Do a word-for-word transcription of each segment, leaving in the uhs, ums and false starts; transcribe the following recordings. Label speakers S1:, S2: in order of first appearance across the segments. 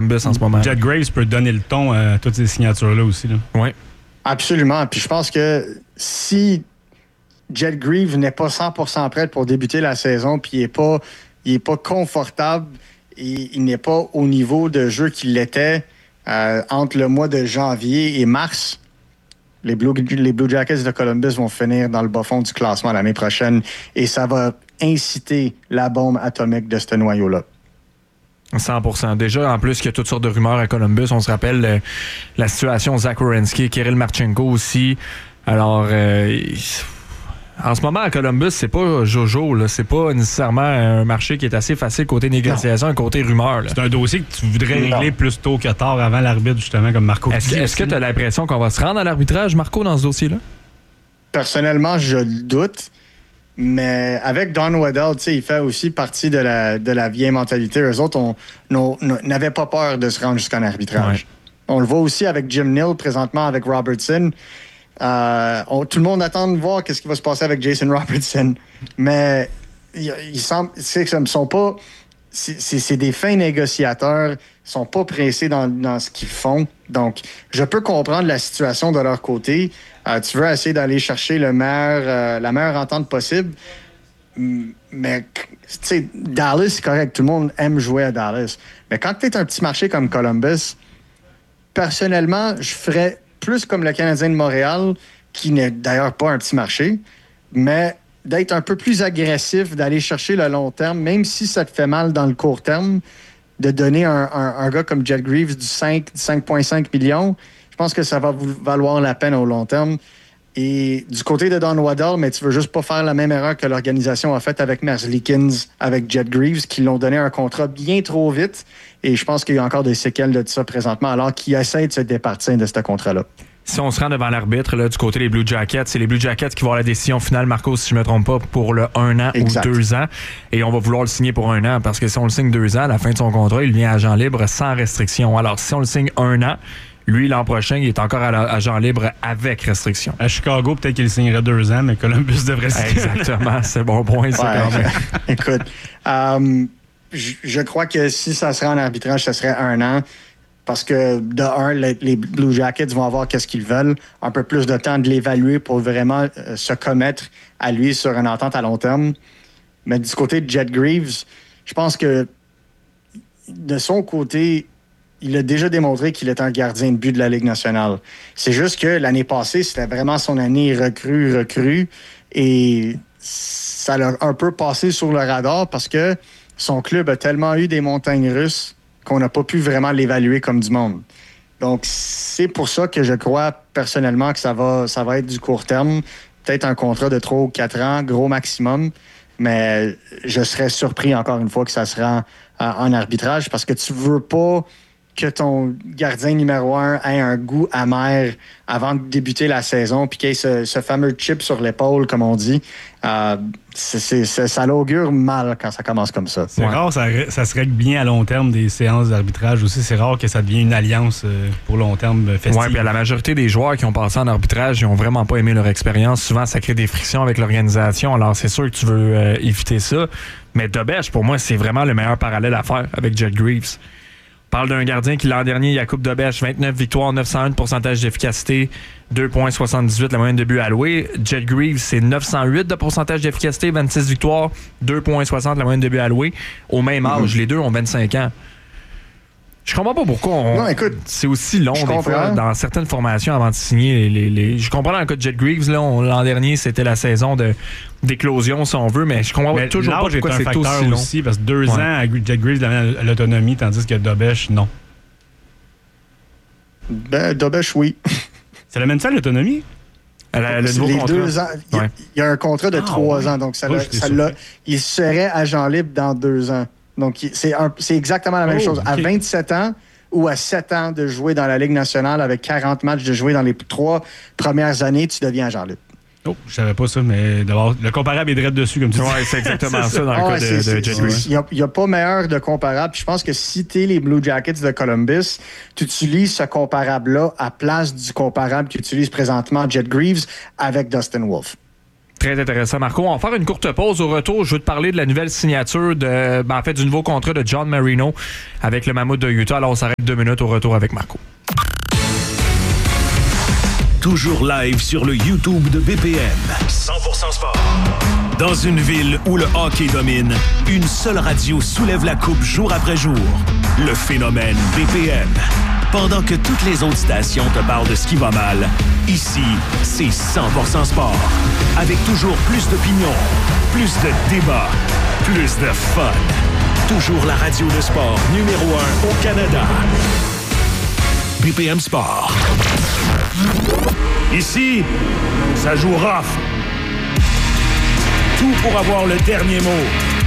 S1: Columbus en ce moment.
S2: Jet Graves peut donner le ton à toutes ces signatures-là aussi.
S1: Oui.
S3: Absolument. Puis je pense que si Jet Graves n'est pas cent pour cent prêt pour débuter la saison, puis il n'est pas, il est pas confortable, et il n'est pas au niveau de jeu qu'il l'était euh, entre le mois de janvier et mars, les Blue, les Blue Jackets de Columbus vont finir dans le bas-fond du classement l'année prochaine et ça va inciter la bombe atomique de ce noyau-là.
S1: cent pour cent. Déjà, en plus, qu'il y a toutes sortes de rumeurs à Columbus. On se rappelle euh, la situation Zach Werenski, Kirill Marchenko aussi. Alors, euh, en ce moment, à Columbus, c'est pas Jojo. Là. C'est pas nécessairement un marché qui est assez facile côté négociation et côté rumeur. Là.
S2: C'est un dossier que tu voudrais régler non. plus tôt que tard avant l'arbitre, justement, comme Marco.
S1: Est-ce, est-ce que tu as l'impression qu'on va se rendre à l'arbitrage, Marco, dans ce dossier-là?
S3: Personnellement, je le doute. Mais avec Don Waddell, il fait aussi partie de la, de la vieille mentalité. Eux autres on, on, on, n'avaient pas peur de se rendre jusqu'en arbitrage. Ouais. On le voit aussi avec Jim Nill, présentement avec Robertson. Euh, on, tout le monde attend de voir qu'est-ce qui va se passer avec Jason Robertson. Mais il, il semble, c'est, ce sont pas, c'est, c'est, c'est des fins négociateurs. Ils sont pas pressés dans, dans ce qu'ils font. Donc, je peux comprendre la situation de leur côté. Euh, tu veux essayer d'aller chercher le meilleur, euh, la meilleure entente possible. Mais, tu sais, Dallas, c'est correct. Tout le monde aime jouer à Dallas. Mais quand tu es un petit marché comme Columbus, personnellement, je ferais plus comme le Canadien de Montréal, qui n'est d'ailleurs pas un petit marché, mais d'être un peu plus agressif, d'aller chercher le long terme, même si ça te fait mal dans le court terme, de donner un, un, un gars comme Jet Graves du cinq virgule cinq millions, je pense que ça va vous valoir la peine au long terme. Et du côté de Don Waddell, mais tu veux juste pas faire la même erreur que l'organisation a faite avec Merzlikins, avec Jet Graves, qui l'ont donné un contrat bien trop vite. Et je pense qu'il y a encore des séquelles de ça présentement, alors qu'ils essaient de se départir de ce contrat-là.
S1: Si on se rend devant l'arbitre, là, du côté des Blue Jackets, c'est les Blue Jackets qui vont avoir la décision finale, Marco, si je ne me trompe pas, pour le un an exact. Ou deux ans. Et on va vouloir le signer pour un an, parce que si on le signe deux ans, à la fin de son contrat, il vient agent libre sans restriction. Alors, si on le signe un an, lui, l'an prochain, il est encore agent libre avec restriction.
S2: À Chicago, peut-être qu'il signerait deux ans, mais Columbus devrait signer.
S1: Exactement, c'est bon point, ça, ouais, quand même.
S3: Écoute, euh, je, je crois que si ça serait en arbitrage, ça serait un an. Parce que, de un, les, les Blue Jackets vont avoir qu'est-ce qu'ils veulent, un peu plus de temps de l'évaluer pour vraiment euh, se commettre à lui sur une entente à long terme. Mais du côté de Jet Graves, je pense que de son côté, il a déjà démontré qu'il est un gardien de but de la Ligue nationale. C'est juste que l'année passée, c'était vraiment son année recrue, recrue, et ça l'a un peu passé sur le radar parce que son club a tellement eu des montagnes russes qu'on n'a pas pu vraiment l'évaluer comme du monde. Donc, c'est pour ça que je crois personnellement que ça va, ça va être du court terme. Peut-être un contrat de trois ou quatre ans, gros maximum. Mais je serais surpris, encore une fois, que ça se rend en arbitrage parce que tu veux pas que ton gardien numéro un ait un goût amer avant de débuter la saison puis qu'il y ait ce, ce fameux chip sur l'épaule, comme on dit. Euh, c'est, c'est, c'est, ça l'augure mal quand ça commence comme ça.
S2: C'est ouais. rare, ça, ça se règle bien à long terme des séances d'arbitrage aussi. C'est rare que ça devienne une alliance pour long terme festive.
S1: Oui, puis la majorité des joueurs qui ont passé en arbitrage, ils n'ont vraiment pas aimé leur expérience. Souvent, ça crée des frictions avec l'organisation. Alors, c'est sûr que tu veux euh, éviter ça. Mais Dobech, pour moi, c'est vraiment le meilleur parallèle à faire avec Jet Graves. On parle d'un gardien qui, l'an dernier, Jakub Dobech, vingt-neuf victoires, neuf cent un de pourcentage d'efficacité, deux virgule soixante-dix-huit la moyenne de buts alloués. Jet Graves, c'est neuf cent huit de pourcentage d'efficacité, vingt-six victoires, deux virgule soixante la moyenne de buts alloués. Au même âge, mm-hmm. les deux ont vingt-cinq ans. Je comprends pas pourquoi on...
S3: Non, écoute,
S1: c'est aussi long des fois dans certaines formations avant de signer les... les, les... Je comprends dans le cas de Jet Graves, là, on, l'an dernier, c'était la saison de, d'éclosion, si on veut, mais je comprends mais toujours pas pourquoi c'est aussi long.
S2: Aussi, parce que deux ouais. ans, Jet Graves avait l'autonomie, tandis que Dobech, non.
S3: Ben, Dobech, oui.
S2: Ça l'amène ça, l'autonomie?
S1: Le, le
S3: les deux ans. Il ouais. y, y a un contrat de ah, trois ouais. ans, donc ça, oh, l'a, ça l'a, il serait agent libre dans deux ans. Donc, c'est, un, c'est exactement la même oh, chose. Okay. À vingt-sept ans ou à sept ans de jouer dans la Ligue nationale avec quarante matchs de jouer dans les trois premières années, tu deviens agent libre.
S2: Oh, je savais pas ça, mais d'abord, le comparable est direct dessus, comme tu dis.
S1: Oui, c'est exactement c'est ça. ça dans ah, le cas de, de Jet Graves.
S3: Il n'y a, a pas meilleur de comparable. Puis je pense que si tu es les Blue Jackets de Columbus, tu utilises ce comparable-là à place du comparable qu'utilise présentement Jet Graves avec Dustin Wolf.
S1: Très intéressant, Marco. On va faire une courte pause. Au retour, je veux te parler de la nouvelle signature, de, ben, en fait, du nouveau contrat de John Marino avec le Mammoth de Utah. Alors, on s'arrête deux minutes au retour avec Marco.
S4: Toujours live sur le YouTube de B P M. cent pour cent sport. Dans une ville où le hockey domine, une seule radio soulève la coupe jour après jour. Le phénomène B P M. Pendant que toutes les autres stations te parlent de ce qui va mal, ici, c'est cent pour cent sport. Avec toujours plus d'opinions, plus de débats, plus de fun. Toujours la radio de sport numéro un au Canada. B P M Sport. Ici, ça joue rough. Tout pour avoir le dernier mot.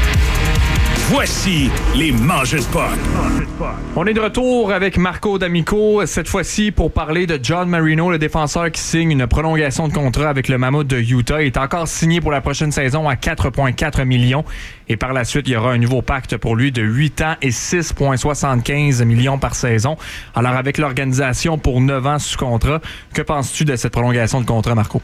S4: Voici les mangeurs de puck.
S1: On est de retour avec Marco D'Amico, cette fois-ci pour parler de John Marino, le défenseur qui signe une prolongation de contrat avec le Mammoth de Utah. Il est encore signé pour la prochaine saison à quatre virgule quatre millions. Et par la suite, il y aura un nouveau pacte pour lui de huit ans et six virgule soixante-quinze millions par saison. Alors, avec l'organisation pour neuf ans sous contrat, que penses-tu de cette prolongation de contrat, Marco?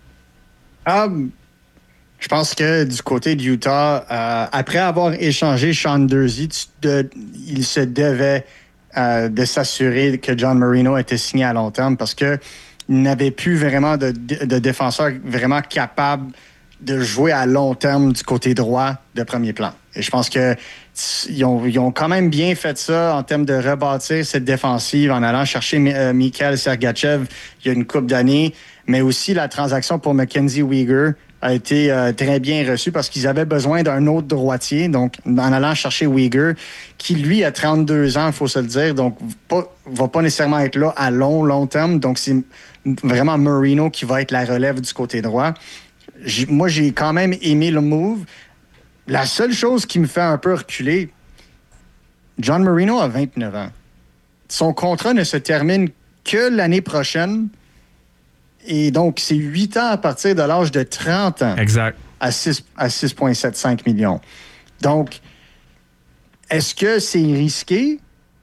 S3: Um... Je pense que du côté de Utah, euh, après avoir échangé Sean Durzi, de, il se devait euh, de s'assurer que John Marino était signé à long terme parce qu'il n'avait plus vraiment de, de défenseur vraiment capable de jouer à long terme du côté droit de premier plan. Et je pense que ils ont, ils ont quand même bien fait ça en termes de rebâtir cette défensive en allant chercher euh, Mikhail Sergachev il y a une couple d'années, mais aussi la transaction pour Mackenzie Weegar a été euh, très bien reçu parce qu'ils avaient besoin d'un autre droitier, donc en allant chercher Weegar, qui lui a trente-deux ans, il faut se le dire, donc pas, va pas nécessairement être là à long, long terme, donc c'est vraiment Marino qui va être la relève du côté droit. J'ai, moi, j'ai quand même aimé le move. La seule chose qui me fait un peu reculer, John Marino a vingt-neuf ans. Son contrat ne se termine que l'année prochaine. Et donc, c'est huit ans à partir de l'âge de trente ans.
S1: Exact.
S3: À six virgule soixante-quinze millions. Donc, est-ce que c'est risqué?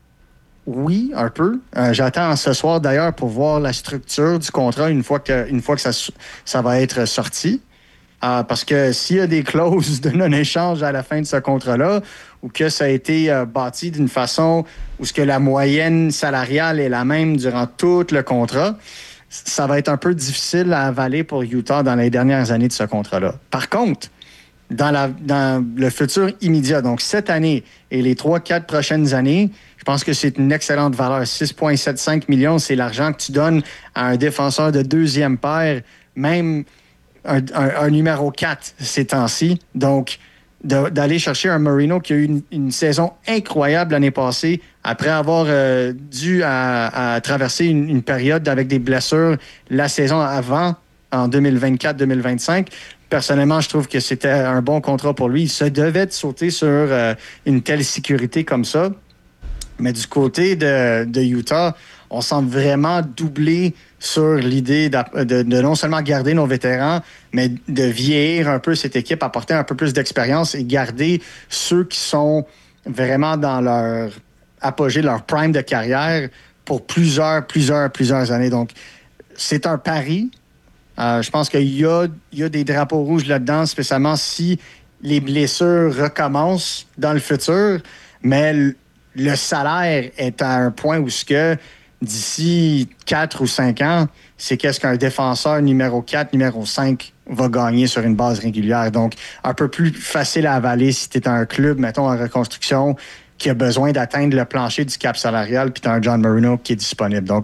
S3: Oui, un peu. Euh, j'attends ce soir, d'ailleurs, pour voir la structure du contrat une fois que, une fois que ça, ça va être sorti. Euh, parce que s'il y a des clauses de non-échange à la fin de ce contrat-là, ou que ça a été euh, bâti d'une façon où ce que la moyenne salariale est la même durant tout le contrat, ça va être un peu difficile à avaler pour Utah dans les dernières années de ce contrat-là. Par contre, dans, la, dans le futur immédiat, donc cette année et les trois quatre prochaines années, je pense que c'est une excellente valeur. six virgule soixante-quinze millions, c'est l'argent que tu donnes à un défenseur de deuxième paire, même un, un, un numéro quatre ces temps-ci. Donc, de, d'aller chercher un Marino qui a eu une, une saison incroyable l'année passée, après avoir euh, dû à, à traverser une, une période avec des blessures la saison avant, en deux mille vingt-quatre deux mille vingt-cinq. Personnellement, je trouve que c'était un bon contrat pour lui. Il se devait de sauter sur euh, une telle sécurité comme ça. Mais du côté de, de Utah, on semble vraiment doubler sur l'idée de, de, de non seulement garder nos vétérans, mais de vieillir un peu cette équipe, apporter un peu plus d'expérience et garder ceux qui sont vraiment dans leur apogée, leur prime de carrière pour plusieurs, plusieurs, plusieurs années. Donc, c'est un pari. Euh, je pense qu'il y a, il y a des drapeaux rouges là-dedans, spécialement si les blessures recommencent dans le futur, mais le, le salaire est à un point où ce que d'ici quatre ou cinq ans, c'est qu'est-ce qu'un défenseur numéro quatre, numéro cinq va gagner sur une base régulière. Donc, un peu plus facile à avaler si tu es un club, mettons, en reconstruction, qui a besoin d'atteindre le plancher du cap salarial, puis tu as un John Marino qui est disponible. Donc,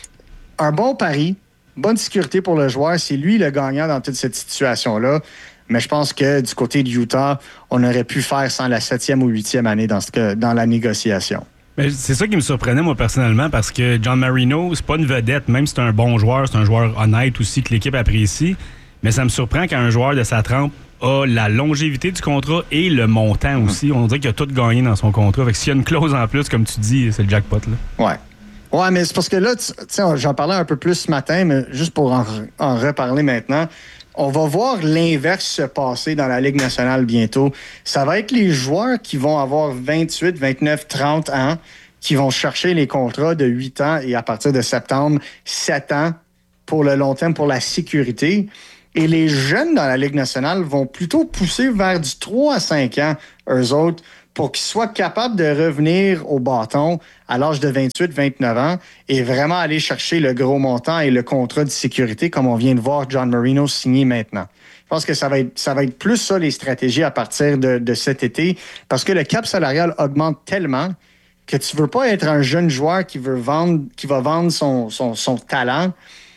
S3: un bon pari, bonne sécurité pour le joueur. C'est lui le gagnant dans toute cette situation-là. Mais je pense que du côté de Utah, on aurait pu faire sans la septième ou huitième année dans, ce, dans la négociation.
S2: Mais c'est ça qui me surprenait, moi, personnellement, parce que John Marino, c'est pas une vedette, même si c'est un bon joueur, c'est un joueur honnête aussi que l'équipe apprécie. Mais ça me surprend qu'un joueur de sa trempe a la longévité du contrat et le montant aussi. On dirait qu'il a tout gagné dans son contrat. Fait que s'il y a une clause en plus, comme tu dis, c'est le jackpot, là.
S3: Ouais. Ouais, mais c'est parce que là, tu sais, j'en parlais un peu plus ce matin, mais juste pour en, en reparler maintenant, on va voir l'inverse se passer dans la Ligue nationale bientôt. Ça va être les joueurs qui vont avoir vingt-huit, vingt-neuf, trente ans, qui vont chercher les contrats de huit ans et à partir de septembre, sept ans pour le long terme, pour la sécurité. Et les jeunes dans la Ligue nationale vont plutôt pousser vers du trois à cinq ans, eux autres, pour qu'ils soient capables de revenir au bâton à l'âge de vingt-huit vingt-neuf ans et vraiment aller chercher le gros montant et le contrat de sécurité comme on vient de voir John Marino signer maintenant. Je pense que ça va être, ça va être plus ça les stratégies à partir de, de cet été parce que le cap salarial augmente tellement que tu veux pas être un jeune joueur qui veut vendre, qui va vendre son, son, son talent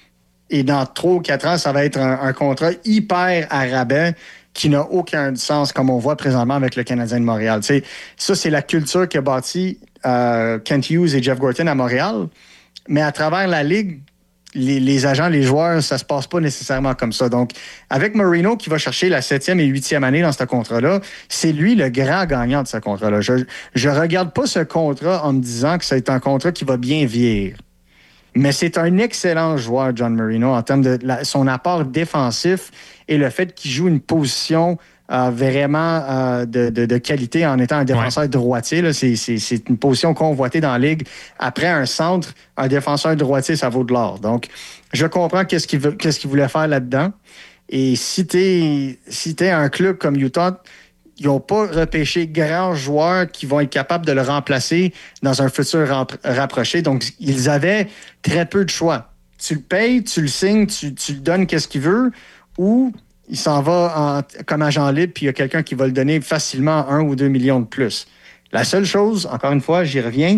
S3: et dans trois ou quatre ans, ça va être un, un contrat hyper à rabais qui n'a aucun sens, comme on voit présentement avec le Canadien de Montréal. Tu sais, ça, c'est la culture qu'a bâti euh, Kent Hughes et Jeff Gorton à Montréal. Mais à travers la Ligue, les, les agents, les joueurs, ça se passe pas nécessairement comme ça. Donc, avec Marino qui va chercher la septième et huitième année dans ce contrat-là, c'est lui le grand gagnant de ce contrat-là. Je je regarde pas ce contrat en me disant que c'est un contrat qui va bien vieillir. Mais c'est un excellent joueur, John Marino, en termes de la, son apport défensif et le fait qu'il joue une position euh, vraiment euh, de, de, de qualité en étant un défenseur ouais. droitier. Là, c'est, c'est, c'est une position convoitée dans la Ligue. Après un centre, un défenseur droitier, ça vaut de l'or. Donc, je comprends qu'est-ce qu'il, veut, qu'est-ce qu'il voulait faire là-dedans. Et si t'es, si t'es un club comme Utah, ils n'ont pas repêché grands joueurs qui vont être capables de le remplacer dans un futur rap- rapproché. Donc, ils avaient très peu de choix. Tu le payes, tu le signes, tu, tu le donnes qu'est-ce qu'il veut, ou il s'en va en, comme agent libre, puis il y a quelqu'un qui va le donner facilement un ou deux millions de plus. La seule chose, encore une fois, j'y reviens,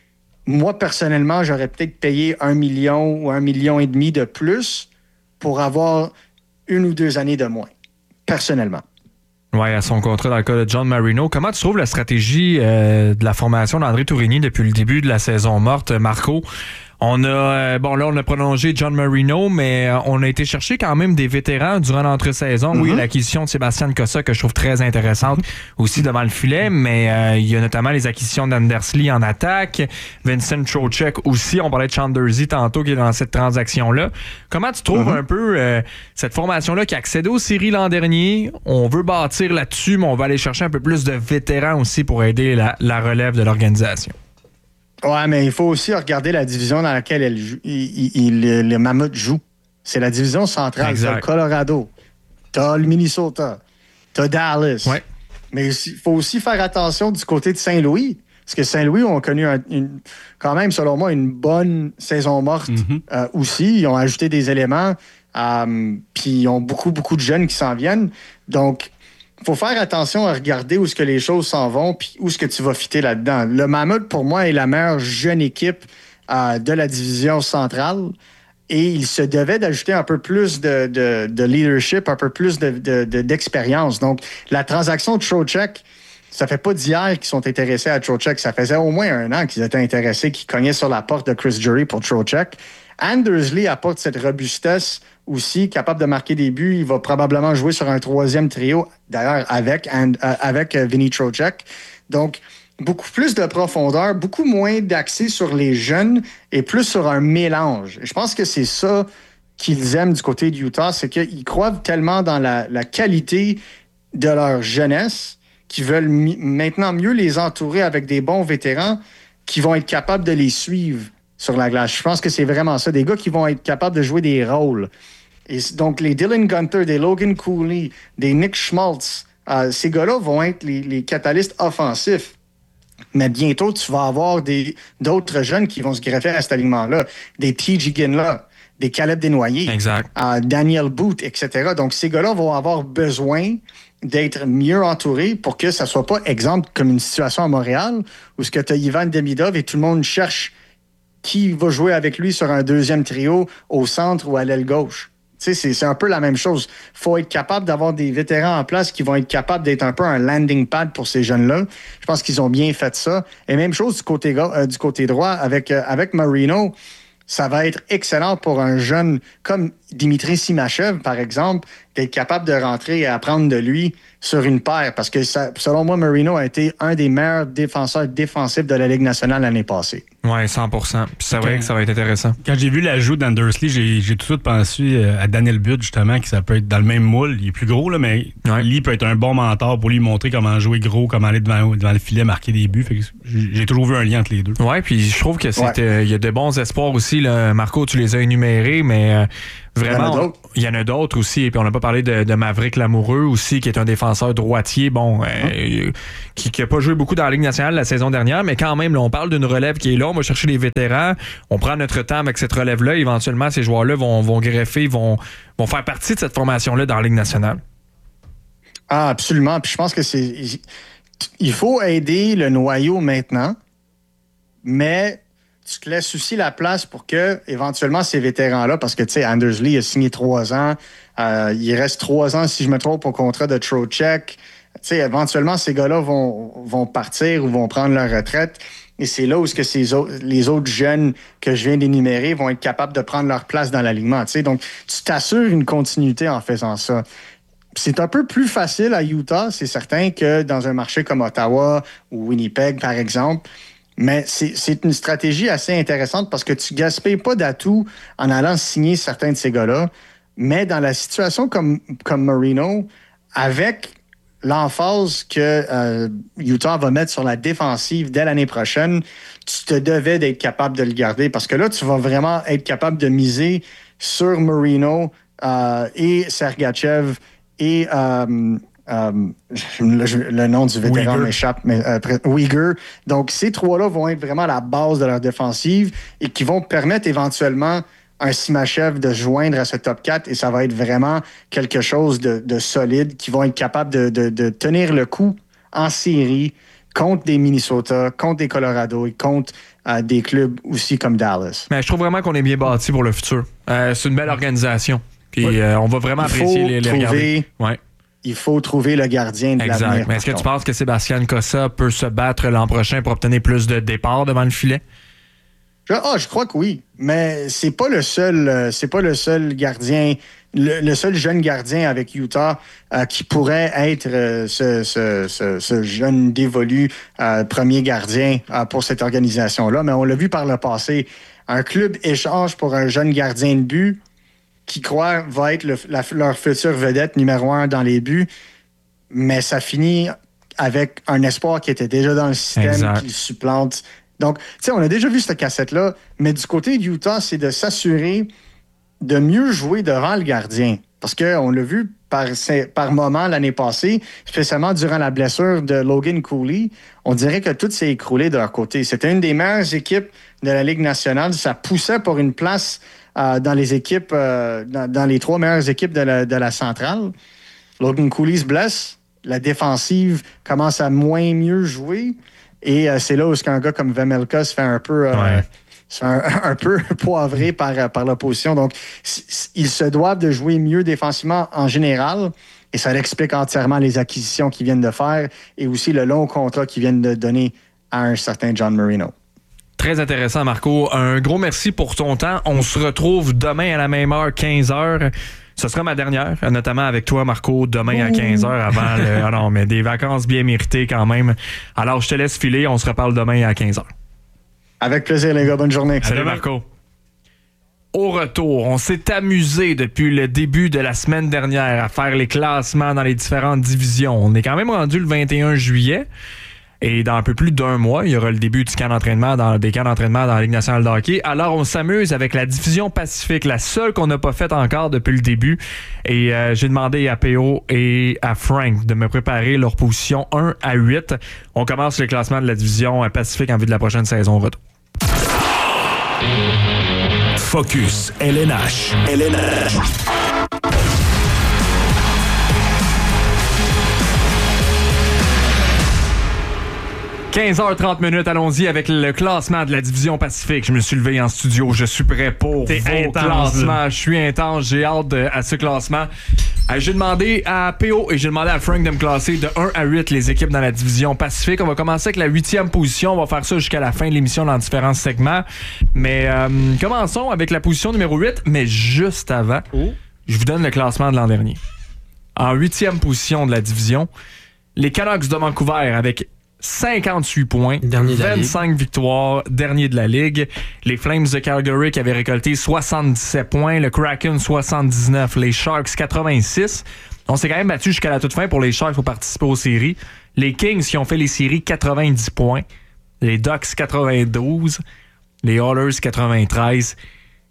S3: moi, personnellement, j'aurais peut-être payé un million ou un million et demi de plus pour avoir une ou deux années de moins, personnellement.
S1: Oui, à son contrat dans le cas de John Marino. Comment tu trouves la stratégie euh, de la formation d'André Tourigny depuis le début de la saison morte, Marco? On a, euh, bon là, on a prolongé John Marino, mais euh, on a été chercher quand même des vétérans durant l'entre-saison. Mm-hmm. Oui, l'acquisition de Sébastien Cossa, que je trouve très intéressante mm-hmm. aussi devant le filet, mais euh, il y a notamment les acquisitions d'Anders Lee en attaque, Vincent Trocheck aussi. On parlait de Chandersy tantôt qui est dans cette transaction-là. Comment tu trouves mm-hmm. un peu euh, cette formation-là qui a accédé aux séries l'an dernier? On veut bâtir là-dessus, mais on va aller chercher un peu plus de vétérans aussi pour aider la, la relève de l'organisation.
S3: Ouais, mais il faut aussi regarder la division dans laquelle elle joue, il, il, le, le Mammouth joue. C'est la division centrale. Exact. T'as le Colorado, t'as le Minnesota, t'as Dallas.
S1: Ouais.
S3: Mais il faut aussi faire attention du côté de Saint-Louis. Parce que Saint-Louis ont connu un, une, quand même, selon moi, une bonne saison morte mm-hmm. euh, aussi. Ils ont ajouté des éléments. Euh, puis ils ont beaucoup, beaucoup de jeunes qui s'en viennent. Donc, il faut faire attention à regarder où est-ce que les choses s'en vont puis où est-ce que tu vas fitter là-dedans. Le Mammouth, pour moi, est la meilleure jeune équipe euh, de la division centrale et il se devait d'ajouter un peu plus de, de, de leadership, un peu plus de, de, de, d'expérience. Donc, la transaction de Trocheck, ça fait pas d'hier qu'ils sont intéressés à Trocheck. Ça faisait au moins un an qu'ils étaient intéressés, qu'ils cognaient sur la porte de Chris Drury pour Trocheck. Anders Lee apporte cette robustesse aussi, capable de marquer des buts. Il va probablement jouer sur un troisième trio, d'ailleurs, avec, and, euh, avec Vinny Trocheck. Donc, beaucoup plus de profondeur, beaucoup moins d'accès sur les jeunes et plus sur un mélange. Et je pense que c'est ça qu'ils aiment du côté de Utah, c'est qu'ils croient tellement dans la, la qualité de leur jeunesse qu'ils veulent mi- maintenant mieux les entourer avec des bons vétérans qui vont être capables de les suivre sur la glace. Je pense que c'est vraiment ça. Des gars qui vont être capables de jouer des rôles. Et donc, les Dylan Gunther, des Logan Cooley, des Nick Schmaltz, euh, ces gars-là vont être les, les catalystes offensifs. Mais bientôt, tu vas avoir des, d'autres jeunes qui vont se greffer à cet alignement-là. Des T J Ginla, des Caleb Desnoyers,
S1: exact.
S3: Euh, Daniel Booth, et cetera. Donc, ces gars-là vont avoir besoin d'être mieux entourés pour que ça soit pas, exemple, comme une situation à Montréal, où ce que tu as Ivan Demidov et tout le monde cherche qui va jouer avec lui sur un deuxième trio au centre ou à l'aile gauche. Tu sais, c'est, c'est un peu la même chose. Il faut être capable d'avoir des vétérans en place qui vont être capables d'être un peu un landing pad pour ces jeunes-là. Je pense qu'ils ont bien fait ça. Et même chose du côté, euh, du côté droit avec, euh, avec Marino. Ça va être excellent pour un jeune comme Dimitri Simachev, par exemple, d'être capable de rentrer et apprendre de lui sur une paire. Parce que ça, selon moi, Marino a été un des meilleurs défenseurs défensifs de la Ligue nationale l'année passée.
S1: Oui, cent pour cent. Puis c'est vrai que ça va être intéressant.
S2: Quand j'ai vu l'ajout d'Anders Lee, j'ai, j'ai tout de suite pensé à Daniel Butt, justement, que ça peut être dans le même moule. Il est plus gros, là, mais ouais. Lee peut être un bon mentor pour lui montrer comment jouer gros, comment aller devant, devant le filet, marquer des buts. Fait que j'ai toujours vu un lien entre les deux.
S1: Oui, puis je trouve que c'est, ouais. euh, y a de bons espoirs aussi. Là. Marco, tu les as énumérés, mais euh, Vraiment, il y en a d'autres aussi. Et puis on n'a pas parlé de, de Maverick Lamoureux aussi, qui est un défenseur droitier, bon, euh, hum. qui n'a pas joué beaucoup dans la Ligue nationale la saison dernière, mais quand même, là, on parle d'une relève qui est là. On va chercher les vétérans. On prend notre temps avec cette relève-là. Éventuellement, ces joueurs-là vont, vont greffer, vont, vont faire partie de cette formation-là dans la Ligue nationale.
S3: Ah, absolument. Puis je pense que c'est... Il faut aider le noyau maintenant, mais tu te laisses aussi la place pour que, éventuellement, ces vétérans-là, parce que, tu sais, Andersley a signé trois ans, euh, il reste trois ans, si je me trompe, au contrat de Trocheck. Tu sais, éventuellement, ces gars-là vont, vont partir ou vont prendre leur retraite. Et c'est là où ce que ces autres, les autres jeunes que je viens d'énumérer vont être capables de prendre leur place dans l'alignement. Tu sais, donc, tu t'assures une continuité en faisant ça. C'est un peu plus facile à Utah, c'est certain, que dans un marché comme Ottawa ou Winnipeg, par exemple. Mais c'est, c'est une stratégie assez intéressante parce que tu gaspilles pas d'atouts en allant signer certains de ces gars-là. Mais dans la situation comme, comme Marino, avec l'emphase que euh, Utah va mettre sur la défensive dès l'année prochaine, tu te devais d'être capable de le garder parce que là, tu vas vraiment être capable de miser sur Marino euh, et Sergachev et... Euh, Euh, le, le nom du vétéran
S1: Uyghur.
S3: m'échappe, mais euh, Uyghur. Donc, ces trois-là vont être vraiment la base de leur défensive et qui vont permettre éventuellement un Simachev de joindre à ce top quatre et ça va être vraiment quelque chose de, de solide qui vont être capables de, de, de tenir le coup en série contre des Minnesota, contre des Colorado et contre euh, des clubs aussi comme Dallas.
S1: Mais je trouve vraiment qu'on est bien bâti pour le futur. Euh, c'est une belle organisation. Puis
S3: oui.
S1: euh, on va vraiment
S3: Il
S1: apprécier
S3: faut
S1: les, les
S3: trouver...
S1: regarder. Ouais.
S3: Il faut trouver le gardien de
S1: exact.
S3: l'avenir.
S1: Mais est-ce que tu penses que Sébastien Cossa peut se battre l'an prochain pour obtenir plus de départs devant le filet?
S3: Je, ah, je crois que oui. Mais c'est pas le seul, euh, c'est pas le seul gardien, le, le seul jeune gardien avec Utah euh, qui pourrait être euh, ce, ce, ce, ce jeune dévolu euh, premier gardien euh, pour cette organisation-là. Mais on l'a vu par le passé. Un club échange pour un jeune gardien de but qui croient va être le, la, leur future vedette numéro un dans les buts, mais ça finit avec un espoir qui était déjà dans le système,
S1: exact.
S3: Qui le supplante. Donc, tu sais, on a déjà vu cette cassette-là, mais du côté de Utah, c'est de s'assurer de mieux jouer devant le gardien. Parce qu'on l'a vu par, par moment l'année passée, spécialement durant la blessure de Logan Cooley, on dirait que tout s'est écroulé de leur côté. C'était une des meilleures équipes de la Ligue nationale. Ça poussait pour une place Euh, dans les équipes, euh, dans, dans les trois meilleures équipes de la, de la centrale. Logan Cooley se blesse, la défensive commence à moins mieux jouer, et euh, c'est là où un gars comme Vemelka se fait un peu, euh,
S1: ouais.
S3: se fait un, un peu poivré par, par l'opposition. Donc, ils se doivent de jouer mieux défensivement en général, et ça explique entièrement les acquisitions qu'ils viennent de faire, et aussi le long contrat qu'ils viennent de donner à un certain John Marino.
S1: Très intéressant, Marco. Un gros merci pour ton temps. On se retrouve demain à la même heure, quinze heures. Ce sera ma dernière, notamment avec toi, Marco, demain à quinze heures avant le... Ah non, mais des vacances bien méritées quand même. Alors, je te laisse filer. On se reparle demain à quinze heures.
S3: Avec plaisir, les gars. Bonne journée.
S1: Salut, Salut Marco. Au retour, on s'est amusé depuis le début de la semaine dernière à faire les classements dans les différentes divisions. On est quand même rendu le vingt et un juillet. Et dans un peu plus d'un mois, il y aura le début du camp d'entraînement dans, des camps d'entraînement dans la Ligue nationale de hockey. Alors, on s'amuse avec la division Pacifique, la seule qu'on n'a pas faite encore depuis le début. Et euh, j'ai demandé à P O et à Frank de me préparer leur position un à huit. On commence le classement de la division Pacifique en vue de la prochaine saison. Retour.
S4: Focus L N H. L N H.
S1: quinze heures trente minutes, allons-y avec le classement de la division Pacifique. Je me suis levé en studio, je suis prêt pour
S2: T'es
S1: vos
S2: intense,
S1: classements.
S2: là.
S1: Je suis intense, j'ai hâte de, à ce classement. Euh, j'ai demandé à P O et j'ai demandé à Frank de me classer de un à huit les équipes dans la division Pacifique. On va commencer avec la huitième position. On va faire ça jusqu'à la fin de l'émission dans différents segments. Mais euh, commençons avec la position numéro huit, mais juste avant, oh. je vous donne le classement de l'an dernier. En huitième position de la division, les Canucks de Vancouver avec cinquante-huit points,
S5: dernier de
S1: vingt-cinq victoires, dernier de la Ligue. Les Flames de Calgary qui avaient récolté soixante-dix-sept points, le Kraken soixante-dix-neuf, les Sharks quatre-vingt-six. On s'est quand même battu jusqu'à la toute fin pour les Sharks pour participer aux séries. Les Kings qui ont fait les séries quatre-vingt-dix points, les Ducks quatre-vingt-douze, les Oilers quatre-vingt-treize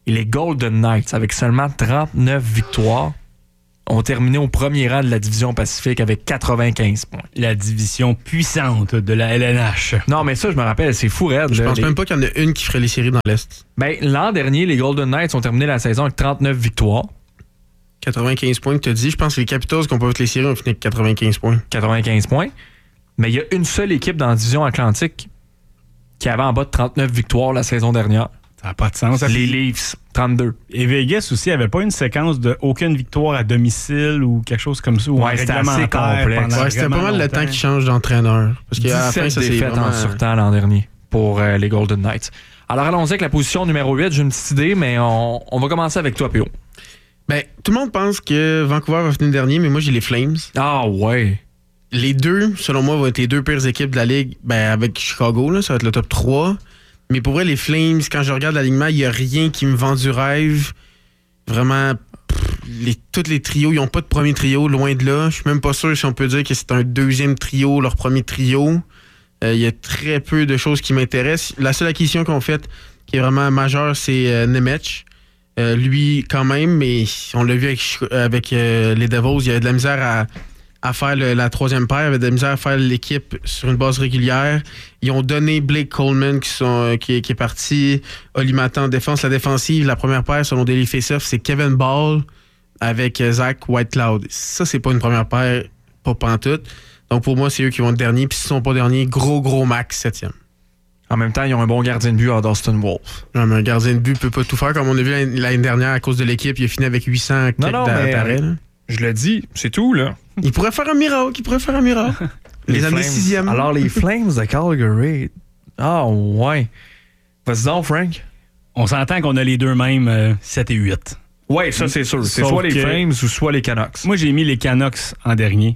S1: Et les Golden Knights, avec seulement trente-neuf victoires, ont terminé au premier rang de la division Pacifique avec quatre-vingt-quinze points.
S2: La division puissante de la L N H.
S1: Non, mais ça, je me rappelle, c'est fou raide.
S5: Je
S1: là,
S5: pense
S1: les...
S5: même pas qu'il y en a une qui ferait les séries dans l'Est.
S1: Ben, l'an dernier, les Golden Knights ont terminé la saison avec trente-neuf victoires.
S5: quatre-vingt-quinze points que tu as dit. Je pense que les Capitals qui ont pas fait les séries ont fini avec quatre-vingt-quinze points.
S1: quatre-vingt-quinze points. Mais il y a une seule équipe dans la division Atlantique qui avait en bas de trente-neuf victoires la saison dernière.
S2: Ça n'a pas de sens.
S1: Les Leafs, trente-deux.
S2: Et Vegas aussi avait pas une séquence de aucune victoire à domicile ou quelque chose comme ça. Ou
S1: Ouais, c'était assez complexe.
S5: Ouais, c'était pas mal le temps qu'ils changent d'entraîneur. Parce qu'à la fin, ça c'est
S1: défaites
S5: vraiment...
S1: en surtemps l'an dernier pour euh, les Golden Knights. Alors allons-y avec la position numéro huit. J'ai une petite idée, mais on, on va commencer avec toi, P O.
S5: Ben, tout le monde pense que Vancouver va finir dernier, mais moi j'ai les Flames.
S1: Ah ouais.
S5: Les deux, selon moi, vont être les deux pires équipes de la Ligue. Ben, avec Chicago, là, ça va être le top trois. Mais pour vrai, les Flames, quand je regarde l'alignement, il n'y a rien qui me vend du rêve. Vraiment, pff, les, tous les trios, ils n'ont pas de premier trio, loin de là. Je suis même pas sûr si on peut dire que c'est un deuxième trio, leur premier trio. Il euh, y a très peu de choses qui m'intéressent. La seule acquisition qu'on fait qui est vraiment majeure, c'est euh, Nemec. Euh, lui, quand même, mais on l'a vu avec, avec euh, les Devils, il y a de la misère à... à faire le, la troisième paire, avait de la misère à faire l'équipe sur une base régulière. Ils ont donné Blake Coleman qui, sont, qui, qui est parti, Olimata en défense. La défensive, la première paire, selon Daily Faceoff, c'est Kevin Ball avec Zach Whitecloud. Ça, c'est pas une première paire, pas pantoute. Donc pour moi, c'est eux qui vont être derniers. Puis s'ils sont pas derniers, gros, gros max, septième.
S1: En même temps, ils ont un bon gardien de but à Dustin Wolf.
S5: Non, mais un gardien de but peut pas tout faire. Comme on a vu l'année, l'année dernière, à cause de l'équipe, il a fini avec huit cents
S1: non, non, mais
S5: d'arrêt.
S1: Je le dis, c'est tout, là.
S5: Il pourrait faire un miracle, il pourrait faire un miracle. les les années sixième.
S1: Alors, les Flames de Calgary. Ah, ouais. Vas-y donc, Frank.
S2: On s'entend qu'on a les deux mêmes euh, sept et huit.
S1: Ouais, ça, c'est sûr. C'est
S2: Sauf
S1: soit les
S2: que...
S1: Flames ou soit les Canucks.
S2: Moi, j'ai mis les Canucks en dernier.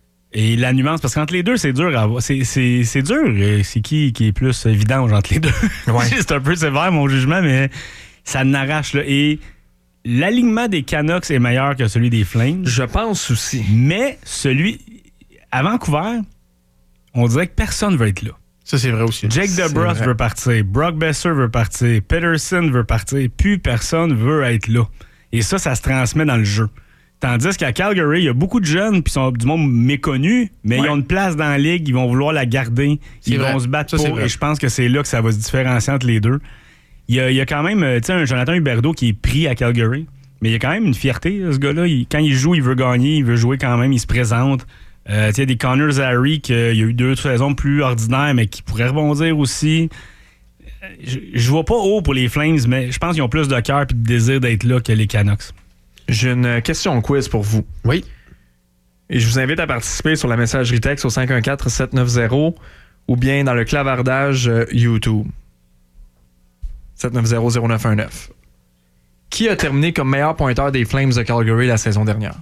S2: Et la nuance, parce qu'entre les deux, c'est dur à avoir. C'est, c'est, c'est dur. C'est qui qui est plus vidange entre les deux? Ouais. C'est un peu sévère, mon jugement, mais ça n'arrache, là. Et l'alignement des Canucks est meilleur que celui des Flames.
S1: Je pense aussi.
S2: Mais celui... À Vancouver, on dirait que personne veut être là.
S5: Ça, c'est vrai aussi.
S2: Jake DeBrusk veut partir. Brock Besser veut partir. Peterson veut partir. Plus personne veut être là. Et ça, ça se transmet dans le jeu. Tandis qu'à Calgary, il y a beaucoup de jeunes qui sont du monde méconnus, mais ouais. Ils ont une place dans la ligue, ils vont vouloir la garder,
S5: c'est
S2: ils
S5: vrai.
S2: vont se battre
S5: ça,
S2: pour, et je pense que c'est là que ça va se différencier entre les deux. Il y a, il y a quand même, tu sais, un Jonathan Huberdeau qui est pris à Calgary, mais il y a quand même une fierté, ce gars-là. Il, quand il joue, il veut gagner, il veut jouer quand même, il se présente. Euh, il y a des Connor Zary qui il y a eu deux saisons plus ordinaires, mais qui pourraient rebondir aussi. Je, je vois pas haut pour les Flames, mais je pense qu'ils ont plus de cœur et de désir d'être là que les Canucks.
S1: J'ai une question quiz pour vous.
S5: Oui.
S1: Et je vous invite à participer sur la messagerie texte au cinq un quatre sept neuf zéro ou bien dans le clavardage euh, YouTube. sept neuf zéro zéro neuf un neuf. Qui a terminé comme meilleur pointeur des Flames de Calgary la saison dernière?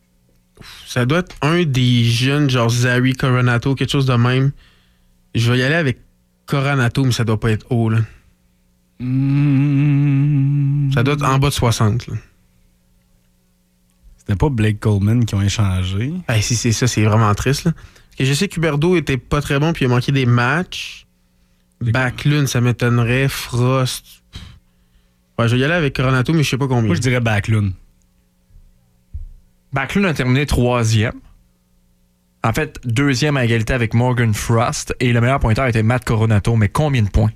S5: Ça doit être un des jeunes, genre Zary Coronato, quelque chose de même. Je vais y aller avec Coronato, mais ça doit pas être haut, là. Mmh. Ça doit être en bas de soixante, là.
S2: C'était pas Blake Coleman qui ont échangé.
S5: Hey, si c'est ça, c'est vraiment triste, là. Parce que je sais qu'Huberdeau était pas très bon, puis il a manqué des matchs. Backlund, ça m'étonnerait. Frost. Ouais, je vais y aller avec Coronato, mais je sais pas combien.
S2: Moi, je dirais Backlund.
S1: Backlund a terminé troisième. En fait, deuxième à égalité avec Morgan Frost. Et le meilleur pointeur était Matt Coronato. Mais combien de points?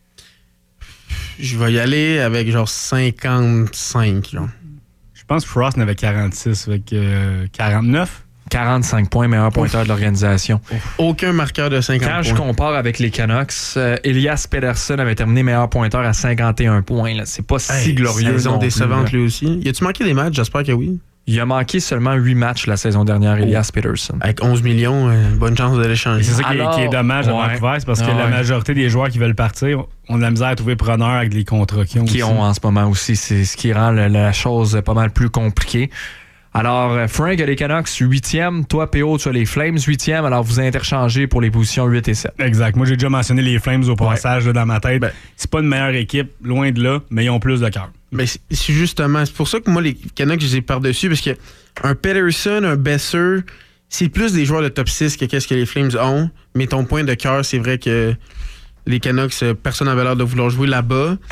S5: Je vais y aller avec genre cinquante-cinq. Genre.
S2: Je pense que Frost en avait quarante-six avec euh, quarante-neuf.
S1: quarante-cinq points, meilleur pointeur Ouf. de l'organisation.
S5: Ouf. Aucun marqueur de cinquante
S1: Quand
S5: points.
S1: je compare avec les Canucks, euh, Elias Pettersson avait terminé meilleur pointeur à cinquante et un points. Là. C'est pas hey, si glorieux.
S5: Saison décevante
S1: plus,
S5: lui aussi. Y a-tu manqué des matchs? J'espère que oui.
S1: Il a manqué seulement huit matchs la saison dernière, oh. Elias Pettersson.
S5: Avec onze millions, euh, bonne chance de l'échanger.
S2: C'est ça qui, Alors, est, qui est dommage ouais. à Vancouver, c'est parce que ah, la ouais. majorité des joueurs qui veulent partir ont de la misère à trouver preneur avec les contrats qu'ils ont.
S1: Qui
S2: aussi.
S1: ont en ce moment aussi. C'est ce qui rend la, la chose pas mal plus compliquée. Alors, Frank a les Canucks huitième. Toi, P O, tu as les Flames huitième. Alors, vous interchangez pour les positions huit et sept.
S2: Exact. Moi, j'ai déjà mentionné les Flames au passage ouais. là, dans ma tête.
S5: Ben,
S2: c'est pas une meilleure équipe, loin de là, mais ils ont plus de cœur.
S5: Ben, c'est justement, c'est pour ça que moi, les Canucks, je les ai par-dessus, parce que un Pettersson, un Besser, c'est plus des joueurs de top six que qu'est-ce que les Flames ont. Mais ton point de cœur, c'est vrai que les Canucks, personne n'avait l'air de vouloir jouer là-bas.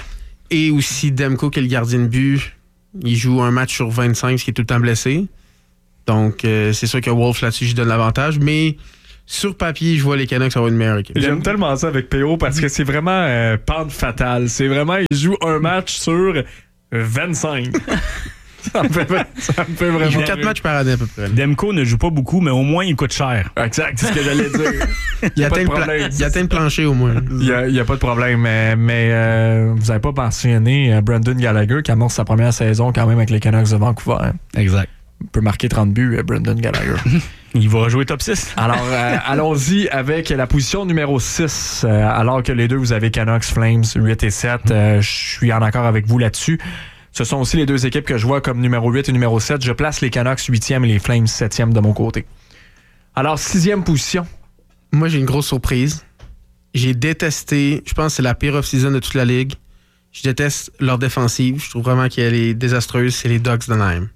S5: Et aussi Demko, qui est le gardien de but. Il joue un match sur vingt-cinq, ce qui est tout le temps blessé. Donc, euh, c'est sûr que Wolf, là-dessus, je donne l'avantage. Mais sur papier, je vois les Canucks avoir une meilleure équipe.
S1: J'aime tellement ça avec P O parce que c'est vraiment euh, pente fatale. C'est vraiment, il joue un match sur vingt-cinq. ça, me fait, ça me fait vraiment.
S5: Il joue quatre matchs par année à peu près.
S2: Demko ne joue pas beaucoup, mais au moins, il coûte cher.
S1: Exact, c'est ce que j'allais dire.
S5: Il atteint le pla- il atteint le plancher au moins.
S1: Il n'y a, a pas de problème. Mais, mais euh, vous n'avez pas mentionné euh, Brendan Gallagher qui amorce sa première saison quand même avec les Canucks de Vancouver. Hein.
S2: Exact.
S1: Il peut marquer trente buts, euh, Brendan Gallagher.
S2: Il va jouer top six.
S1: Alors, euh, allons-y avec la position numéro six. Euh, alors que les deux, vous avez Canucks, Flames, huit et sept. Euh, je suis en accord avec vous là-dessus. Ce sont aussi les deux équipes que je vois comme numéro huit et numéro sept. Je place les Canucks huitième et les Flames septième de mon côté. Alors, sixième position.
S5: Moi, j'ai une grosse surprise. J'ai détesté, je pense que c'est la pire off-season de toute la ligue. Je déteste leur défensive. Je trouve vraiment qu'elle est désastreuse. C'est les Ducks d'Anaheim.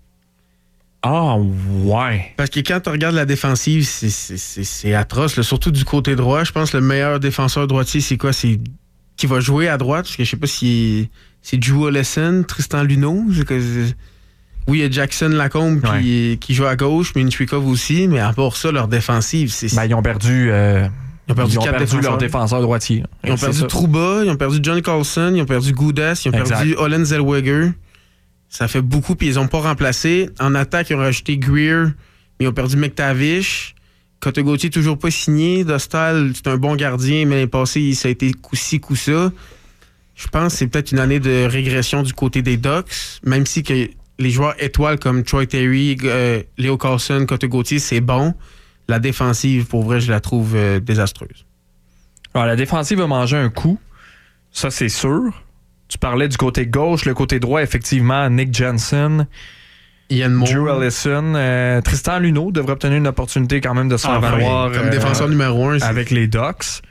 S1: Ah, ouais.
S5: Parce que quand tu regardes la défensive, c'est, c'est, c'est, c'est atroce. Là. Surtout du côté droit. Je pense que le meilleur défenseur droitier, c'est quoi? C'est qui va jouer à droite. Parce que je sais pas si c'est Drew Olesen, Tristan Luneau. C'est que, c'est... Oui, il y a Jackson Lacombe
S1: ouais.
S5: qui, qui joue à gauche, mais Minchwikov aussi. Mais à part ça, leur défensive, c'est...
S1: Ben, ils ont perdu... Euh...
S5: Ils ont perdu,
S1: ils ont
S5: quatre
S1: perdu
S5: défenseurs.
S1: leur défenseur droitier.
S5: Ils ont
S1: c'est
S5: perdu
S1: ça.
S5: Trouba, ils ont perdu John Carlson, ils ont perdu Goudas, ils ont
S1: exact.
S5: perdu Olen Zellweger. Ça fait beaucoup, puis ils n'ont pas remplacé. En attaque, ils ont rajouté Greer, mais ils ont perdu McTavish. Cote Gauthier, toujours pas signé. Dostal, c'est un bon gardien, mais l'année passée, ça a été coup-ci, coup-ça. Je pense que c'est peut-être une année de régression du côté des Ducks, même si que les joueurs étoiles comme Troy Terry, euh, Leo Carlson, Cote Gauthier, c'est bon. La défensive, pour vrai, je la trouve euh, désastreuse.
S1: Alors, la défensive va manger un coup. Ça, c'est sûr. Tu parlais du côté gauche, le côté droit, effectivement, Nick Jensen,
S5: Ian Moore.
S1: Drew Ellison, euh, Tristan Luneau devrait obtenir une opportunité quand même de se faire
S2: Enfin,
S1: valoir
S5: Comme
S1: euh,
S5: défenseur numéro un. C'est...
S1: avec les Ducks.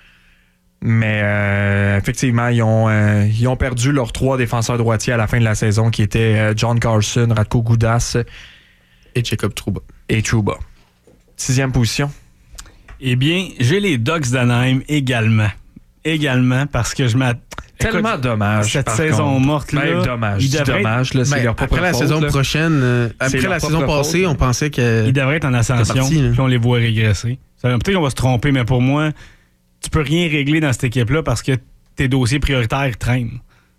S1: Mais euh, effectivement, ils ont, euh, ils ont perdu leurs trois défenseurs droitiers à la fin de la saison, qui étaient euh, John Carlson, Radko Goudas
S5: Et Jacob Trouba.
S1: et Trouba. Sixième position.
S2: Eh bien, j'ai les Ducks d'Anaheim également. Également, parce que je m'attends.
S1: Tellement
S2: Écoute,
S1: dommage.
S2: cette
S1: par
S2: saison
S1: contre.
S2: morte, là,
S1: Ben, dommage.
S2: il
S1: Je dis
S2: devrait
S1: dommage, là, c'est
S5: Ben,
S1: leur propre
S5: après la
S1: faute,
S5: saison
S1: là.
S5: prochaine, euh,
S1: C'est
S5: après
S1: leur
S5: la
S1: propre
S5: saison passée,
S1: faute.
S5: on pensait que.
S2: Il devrait être en ascension,
S5: parti, là.
S2: puis on les voit régresser. Ça, peut-être qu'on va se tromper, mais pour moi, tu peux rien régler dans cette équipe-là parce que tes dossiers prioritaires traînent.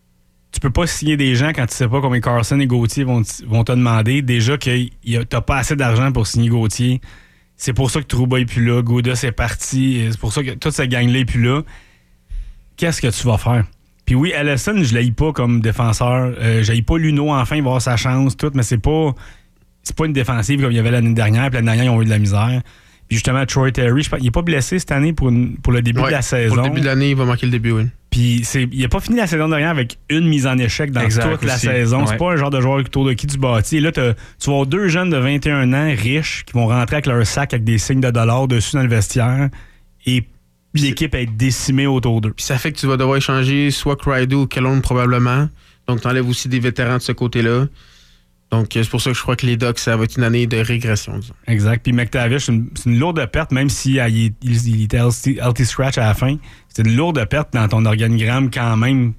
S2: Tu peux pas signer des gens quand tu sais pas combien Carlson et Gauthier vont, t- vont te demander. Déjà que y a, t'as pas assez d'argent pour signer Gauthier. C'est pour ça que Trouba est plus là, Goudas est parti. C'est pour ça que toute cette gang-là est plus là. Qu'est-ce que tu vas faire? Puis oui, Ellison, je l'haïs pas comme défenseur. Euh, j'haïs pas Luneau, enfin, il va avoir sa chance, tout, mais c'est pas c'est pas une défensive comme il y avait l'année dernière. Puis l'année dernière, ils ont eu de la misère. Puis justement, Troy Terry, je pense, il est pas blessé cette année pour, une- pour le début
S5: Ouais,
S2: de la saison.
S5: Pour le début de l'année, il va manquer le début, oui.
S2: Puis c'est, il a pas fini la saison dernière avec une mise en échec dans
S1: Exact
S2: toute la
S1: aussi.
S2: saison.
S1: Ouais.
S2: C'est pas un genre de joueur autour de qui tu bâtis. Et là, t'as- tu vas avoir deux jeunes de vingt et un ans riches qui vont rentrer avec leur sac avec des signes de dollars dessus dans le vestiaire. Et l'équipe est décimée autour d'eux.
S5: Puis ça fait que tu vas devoir échanger soit Crido ou Kellon probablement. Donc tu enlèves aussi des vétérans de ce côté-là. Donc euh, c'est pour ça que je crois que les Ducks, ça va être une année de régression, disons.
S2: Exact. Puis McTavish, c'est une, c'est une lourde perte, même si ah, il, il- il était healthy scratch à la fin. C'est une lourde perte dans ton organigramme quand même.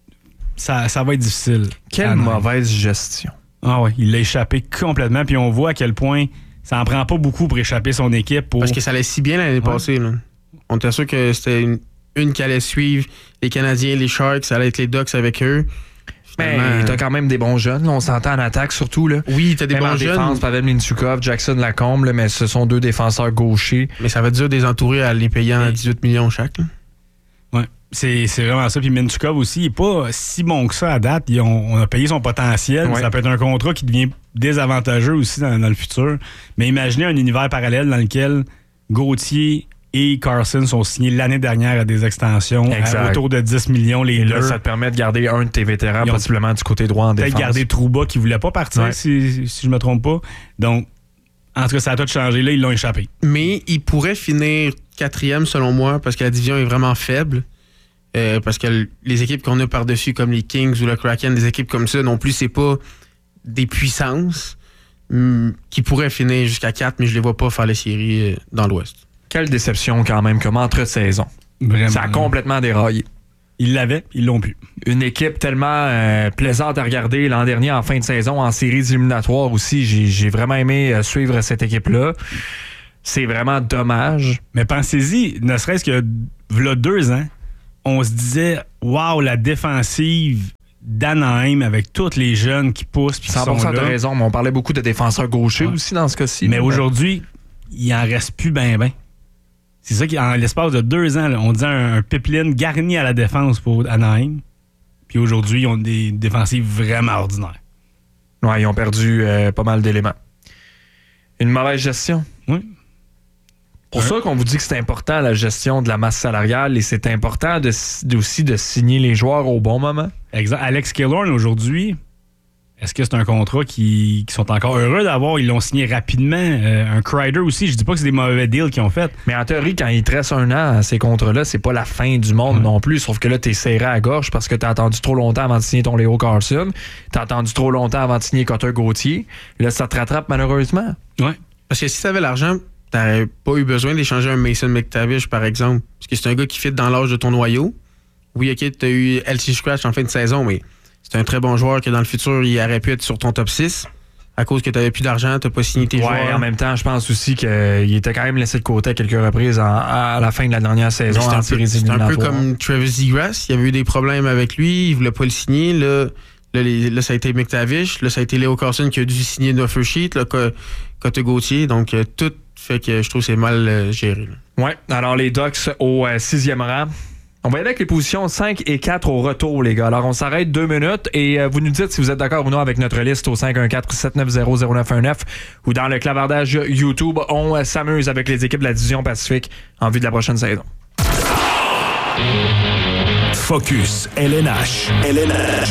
S2: Ça, ça va être difficile.
S1: Quelle
S2: Ah, non.
S1: mauvaise gestion.
S2: Ah ouais, il l'a échappé complètement. Puis on voit à quel point ça en prend pas beaucoup pour échapper son équipe. Pour...
S5: Parce que ça allait si bien l'année
S2: Ouais.
S5: passée. Là. On était sûr que c'était une, une qui allait suivre les Canadiens, les Sharks, ça allait être les Ducks avec eux.
S1: Mais
S5: Finalement,
S1: t'as quand même des bons jeunes. Là, on s'entend en attaque surtout. Là.
S5: Oui, t'as des
S1: Même
S5: bons
S1: en
S5: jeunes,
S1: défense, Pavel Mintyukov, Jackson Lacombe, là, mais ce sont deux défenseurs gauchers.
S5: mais ça va être dur de les entourer à les payer en
S2: Et-
S5: dix-huit millions chaque. Là.
S2: Ouais, c'est, c'est vraiment ça. Puis Mintyukov aussi, il n'est pas si bon que ça à date. Ils ont- on a payé son potentiel.
S1: Ouais.
S2: Ça peut être un contrat qui devient désavantageux aussi dans, dans le futur. Mais imaginez un univers parallèle dans lequel Gauthier et Carlson sont signés l'année dernière à des extensions
S1: Exact.
S2: à autour de dix millions les
S1: Et là,
S2: deux.
S1: ça te permet de garder un de tes vétérans,
S2: Ils ont
S1: possiblement du côté droit en
S2: Peut-être
S1: défense.
S2: garder Trouba qui voulait pas partir,
S1: Ouais.
S2: si, si je me trompe pas. Donc, en tout cas, ça a tout changé. Là, ils l'ont échappé.
S5: Mais il pourrait finir quatrième selon moi parce que la division est vraiment faible. Euh, parce que l- les équipes qu'on a par-dessus, comme les Kings ou le Kraken, des équipes comme ça, non plus, c'est pas des puissances hum, qui pourraient finir jusqu'à quatre, mais je les vois pas faire les séries euh, dans l'Ouest.
S1: Quelle déception quand même, comme entre-saison.
S2: Vraiment.
S1: Ça a complètement déraillé.
S2: Ils l'avaient, ils l'ont plus.
S1: Une équipe tellement euh, plaisante à regarder l'an dernier en fin de saison, en séries éliminatoires aussi. J'ai, j'ai vraiment aimé euh, suivre cette équipe-là. C'est vraiment dommage.
S2: Mais pensez-y, ne serait-ce que v'là deux ans, on se disait « Wow, la défensive d'Anaheim avec tous les jeunes qui poussent puis qui
S1: cent pour cent
S2: sont là. »
S1: de raison, mais on parlait beaucoup de défenseurs gauchers ouais. aussi dans ce cas-ci.
S2: Mais aujourd'hui, il en reste plus ben ben. C'est ça qu'en l'espace de deux ans, là, on disait un, un pipeline garni à la défense pour Anaheim. Puis aujourd'hui, ils ont des défensives vraiment ordinaires.
S1: Ouais, ils ont perdu euh, pas mal d'éléments. Une mauvaise gestion.
S2: Oui.
S1: Pour ouais. ça qu'on vous dit que c'est important la gestion de la masse salariale et c'est important de, de, aussi de signer les joueurs au bon moment.
S2: Exact. Alex Killorn, aujourd'hui, est-ce que c'est un contrat qui, qui sont encore heureux d'avoir? Ils l'ont signé rapidement. Euh, un Kreider aussi, je dis pas que c'est des mauvais deals qu'ils ont fait.
S1: Mais en théorie, quand il te reste un an à ces contrats-là, c'est pas la fin du monde ouais. non plus. Sauf que là, t'es serré à la gorge parce que t'as attendu trop longtemps avant de signer ton Leo Carlson. T'as attendu trop longtemps avant de signer Cutter Gauthier. Là, ça te rattrape malheureusement.
S2: Ouais.
S5: Parce que si t'avais l'argent, t'aurais pas eu besoin d'échanger un Mason McTavish, par exemple. Parce que c'est un gars qui fit dans l'âge de ton noyau. Oui, OK, t'as eu L C Scratch en fin de saison, mais c'est un très bon joueur que dans le futur, il aurait pu être sur ton top six. À cause que t'avais plus d'argent, t'as pas signé tes
S1: ouais,
S5: joueurs.
S1: En même temps, je pense aussi qu'il était quand même laissé de côté à quelques reprises en, à la fin de la dernière saison en séries éliminatoires.
S5: C'est un peu comme Travis Degrasse. Il y avait eu des problèmes avec lui. Il voulait pas le signer. Là, là, les, là ça a été McTavish. Là, ça a été Leo Carlson qui a dû signer une offer sheet. Là, Cutter Gauthier. Donc, euh, tout fait que je trouve que c'est mal euh, géré.
S1: Oui. Alors, les Ducks au euh, sixième rang. On va y aller avec les positions cinq et quatre au retour, les gars. Alors, on s'arrête deux minutes et euh, vous nous dites si vous êtes d'accord ou non avec notre liste au cinq un quatre sept neuf zéro zéro neuf un neuf ou dans le clavardage YouTube. On euh, s'amuse avec les équipes de la Division Pacifique en vue de la prochaine saison.
S4: Focus L N H. L N H.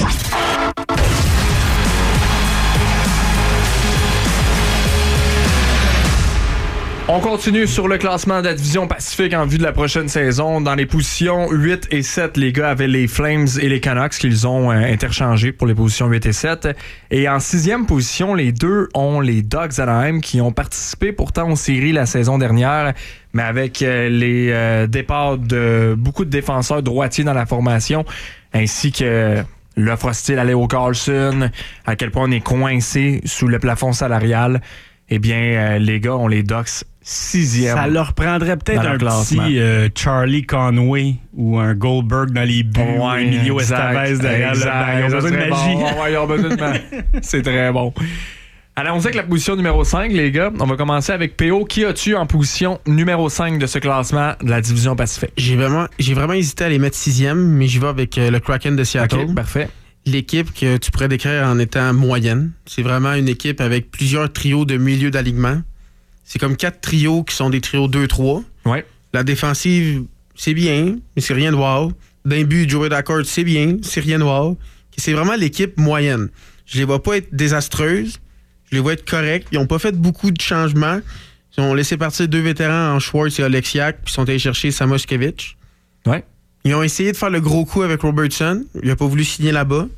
S1: On continue sur le classement de la Division Pacifique en vue de la prochaine saison. Dans les positions huit et sept, les gars avaient les Flames et les Canucks qu'ils ont euh, interchangés pour les positions huit et sept. Et en sixième position, les deux ont les Ducks Anaheim qui ont participé pourtant aux séries la saison dernière, mais avec euh, les euh, départs de beaucoup de défenseurs droitiers dans la formation, ainsi que l'offre hostile à Leo Carlson, à quel point on est coincé sous le plafond salarial. Eh bien, euh, les gars ont les Ducks sixième.
S2: Ça leur prendrait peut-être un
S1: classement.
S2: petit euh, Charlie Conway ou un Goldberg dans les buts,
S1: ouais,
S2: Emilio Estevez derrière.
S1: Ils ont besoin de magie. Bon. Ouais, ils ont besoin de magie. C'est très bon. Allons-y avec la position numéro cinq, les gars. On va commencer avec P O. Qui as-tu en position numéro cinq de ce classement de la Division Pacifique?
S5: J'ai vraiment, j'ai vraiment hésité à les mettre sixième, mais j'y vais avec euh, le Kraken de Seattle.
S1: Okay, parfait.
S5: L'équipe que tu pourrais décrire en étant moyenne. C'est vraiment une équipe avec plusieurs trios de milieu d'alignement. C'est comme quatre trios qui sont des trios deux trois.
S1: Ouais.
S5: La défensive, c'est bien, mais c'est rien de wow. D'un but, Joey Daccord, c'est bien, c'est rien de wow. C'est vraiment l'équipe moyenne. Je les vois pas être désastreuses. Je les vois être correctes. Ils ont pas fait beaucoup de changements. Ils ont laissé partir deux vétérans en Schwartz et Oleksiak, puis ils sont allés chercher Samoskevich.
S1: Ouais.
S5: Ils ont essayé de faire le gros coup avec Robertson. Il n'a pas voulu signer là-bas.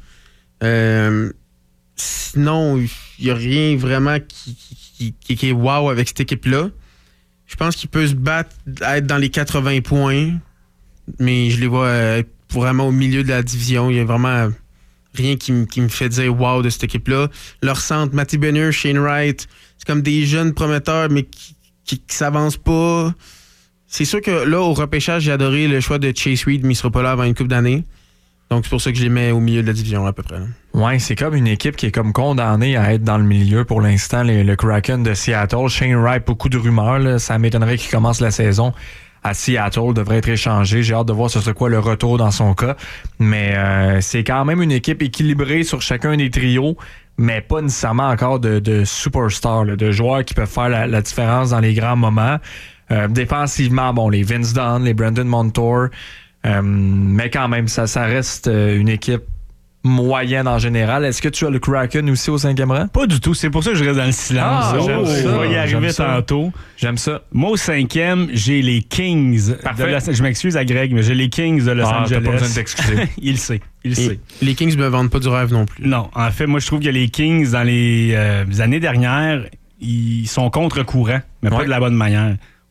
S5: Euh, sinon, il n'y a rien vraiment qui, qui, qui, qui est wow avec cette équipe-là. Je pense qu'il peut se battre, être dans les quatre-vingts points, mais je les vois être vraiment au milieu de la division. Il n'y a vraiment rien qui, m- qui me fait dire wow de cette équipe-là. Leur centre, Matty Benner, Shane Wright, c'est comme des jeunes prometteurs, mais qui, qui, qui s'avancent pas. C'est sûr que là, au repêchage, j'ai adoré le choix de Chase Reed, mais il sera pas là avant une couple d'années. Donc, c'est pour ça que je les mets au milieu de la division, à peu près.
S1: Ouais, c'est comme une équipe qui est comme condamnée à être dans le milieu pour l'instant, les, le Kraken de Seattle. Shane Wright, beaucoup de rumeurs. Là, ça m'étonnerait qu'il commence la saison à Seattle, devrait être échangé. J'ai hâte de voir ce serait quoi le retour dans son cas. Mais euh, c'est quand même une équipe équilibrée sur chacun des trios, mais pas nécessairement encore de, de superstars, là, de joueurs qui peuvent faire la, la différence dans les grands moments. Euh, défensivement, bon, les Vince Dunn, les Brandon Montour, euh, mais quand même, ça, ça reste une équipe moyenne en général. Est-ce que tu as le Kraken aussi au cinquième rang?
S2: Pas du tout. C'est pour ça que je reste dans le silence.
S1: Ah,
S2: j'aime
S1: oh,
S2: ça. On va y arriver tantôt.
S1: J'aime ça.
S2: Moi, au cinquième, j'ai les Kings. De Los... Je m'excuse à Greg, mais j'ai les Kings de Los
S1: ah,
S2: Angeles.
S1: T'as pas besoin de t'excuser.
S2: Il le sait. Il le sait.
S5: Les Kings me vendent pas du rêve non plus.
S2: Non. En fait, moi, je trouve que les Kings, dans les euh, années dernières, ils sont contre-courant, mais pas
S1: ouais.
S2: de la bonne manière.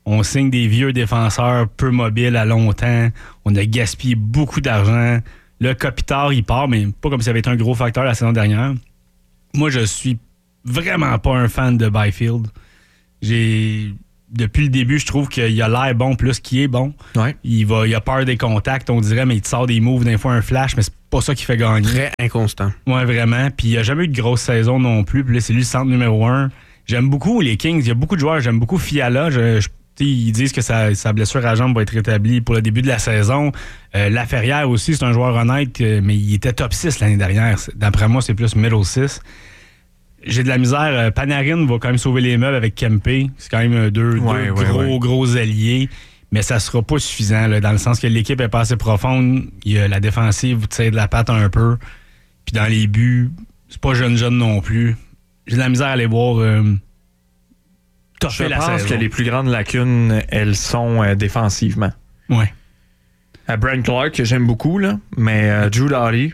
S2: On signe des vieux défenseurs peu mobiles à longtemps. On a gaspillé beaucoup d'argent. Le Kopitar, il part, mais pas comme s'il avait été un gros facteur la saison dernière. Moi, je suis vraiment pas un fan de Byfield. J'ai... Depuis le début, je trouve qu'il a l'air bon plus qu'il est bon.
S1: Ouais.
S2: Il, va, il a peur des contacts, on dirait, mais il te sort des moves d'un fois un flash, mais c'est pas ça qui fait gagner.
S5: Très inconstant.
S2: Ouais, vraiment. Puis il a jamais eu de grosse saison non plus. Puis là, c'est lui le centre numéro un. J'aime beaucoup les Kings. Il y a beaucoup de joueurs. J'aime beaucoup Fiala. Je, je, ils disent que sa, sa blessure à jambe va être rétablie pour le début de la saison. Euh, Laferrière aussi, c'est un joueur honnête, mais il était top six l'année dernière. D'après moi, c'est plus middle six. J'ai de la misère. Panarin va quand même sauver les meubles avec Kempe. C'est quand même deux,
S1: ouais,
S2: deux
S1: ouais,
S2: gros,
S1: ouais.
S2: gros alliés. Mais ça sera pas suffisant, là, dans le sens que l'équipe est pas assez profonde. Il y a la défensive tire de la patte un peu. Puis dans les buts, c'est pas jeune-jeune non plus. J'ai de la misère à les voir euh, toffer
S1: Je
S2: la
S1: pense
S2: saison.
S1: que les plus grandes lacunes, elles sont euh, défensivement.
S2: Ouais.
S1: À Brent Clark, que j'aime beaucoup, là, mais euh, Drew Doughty,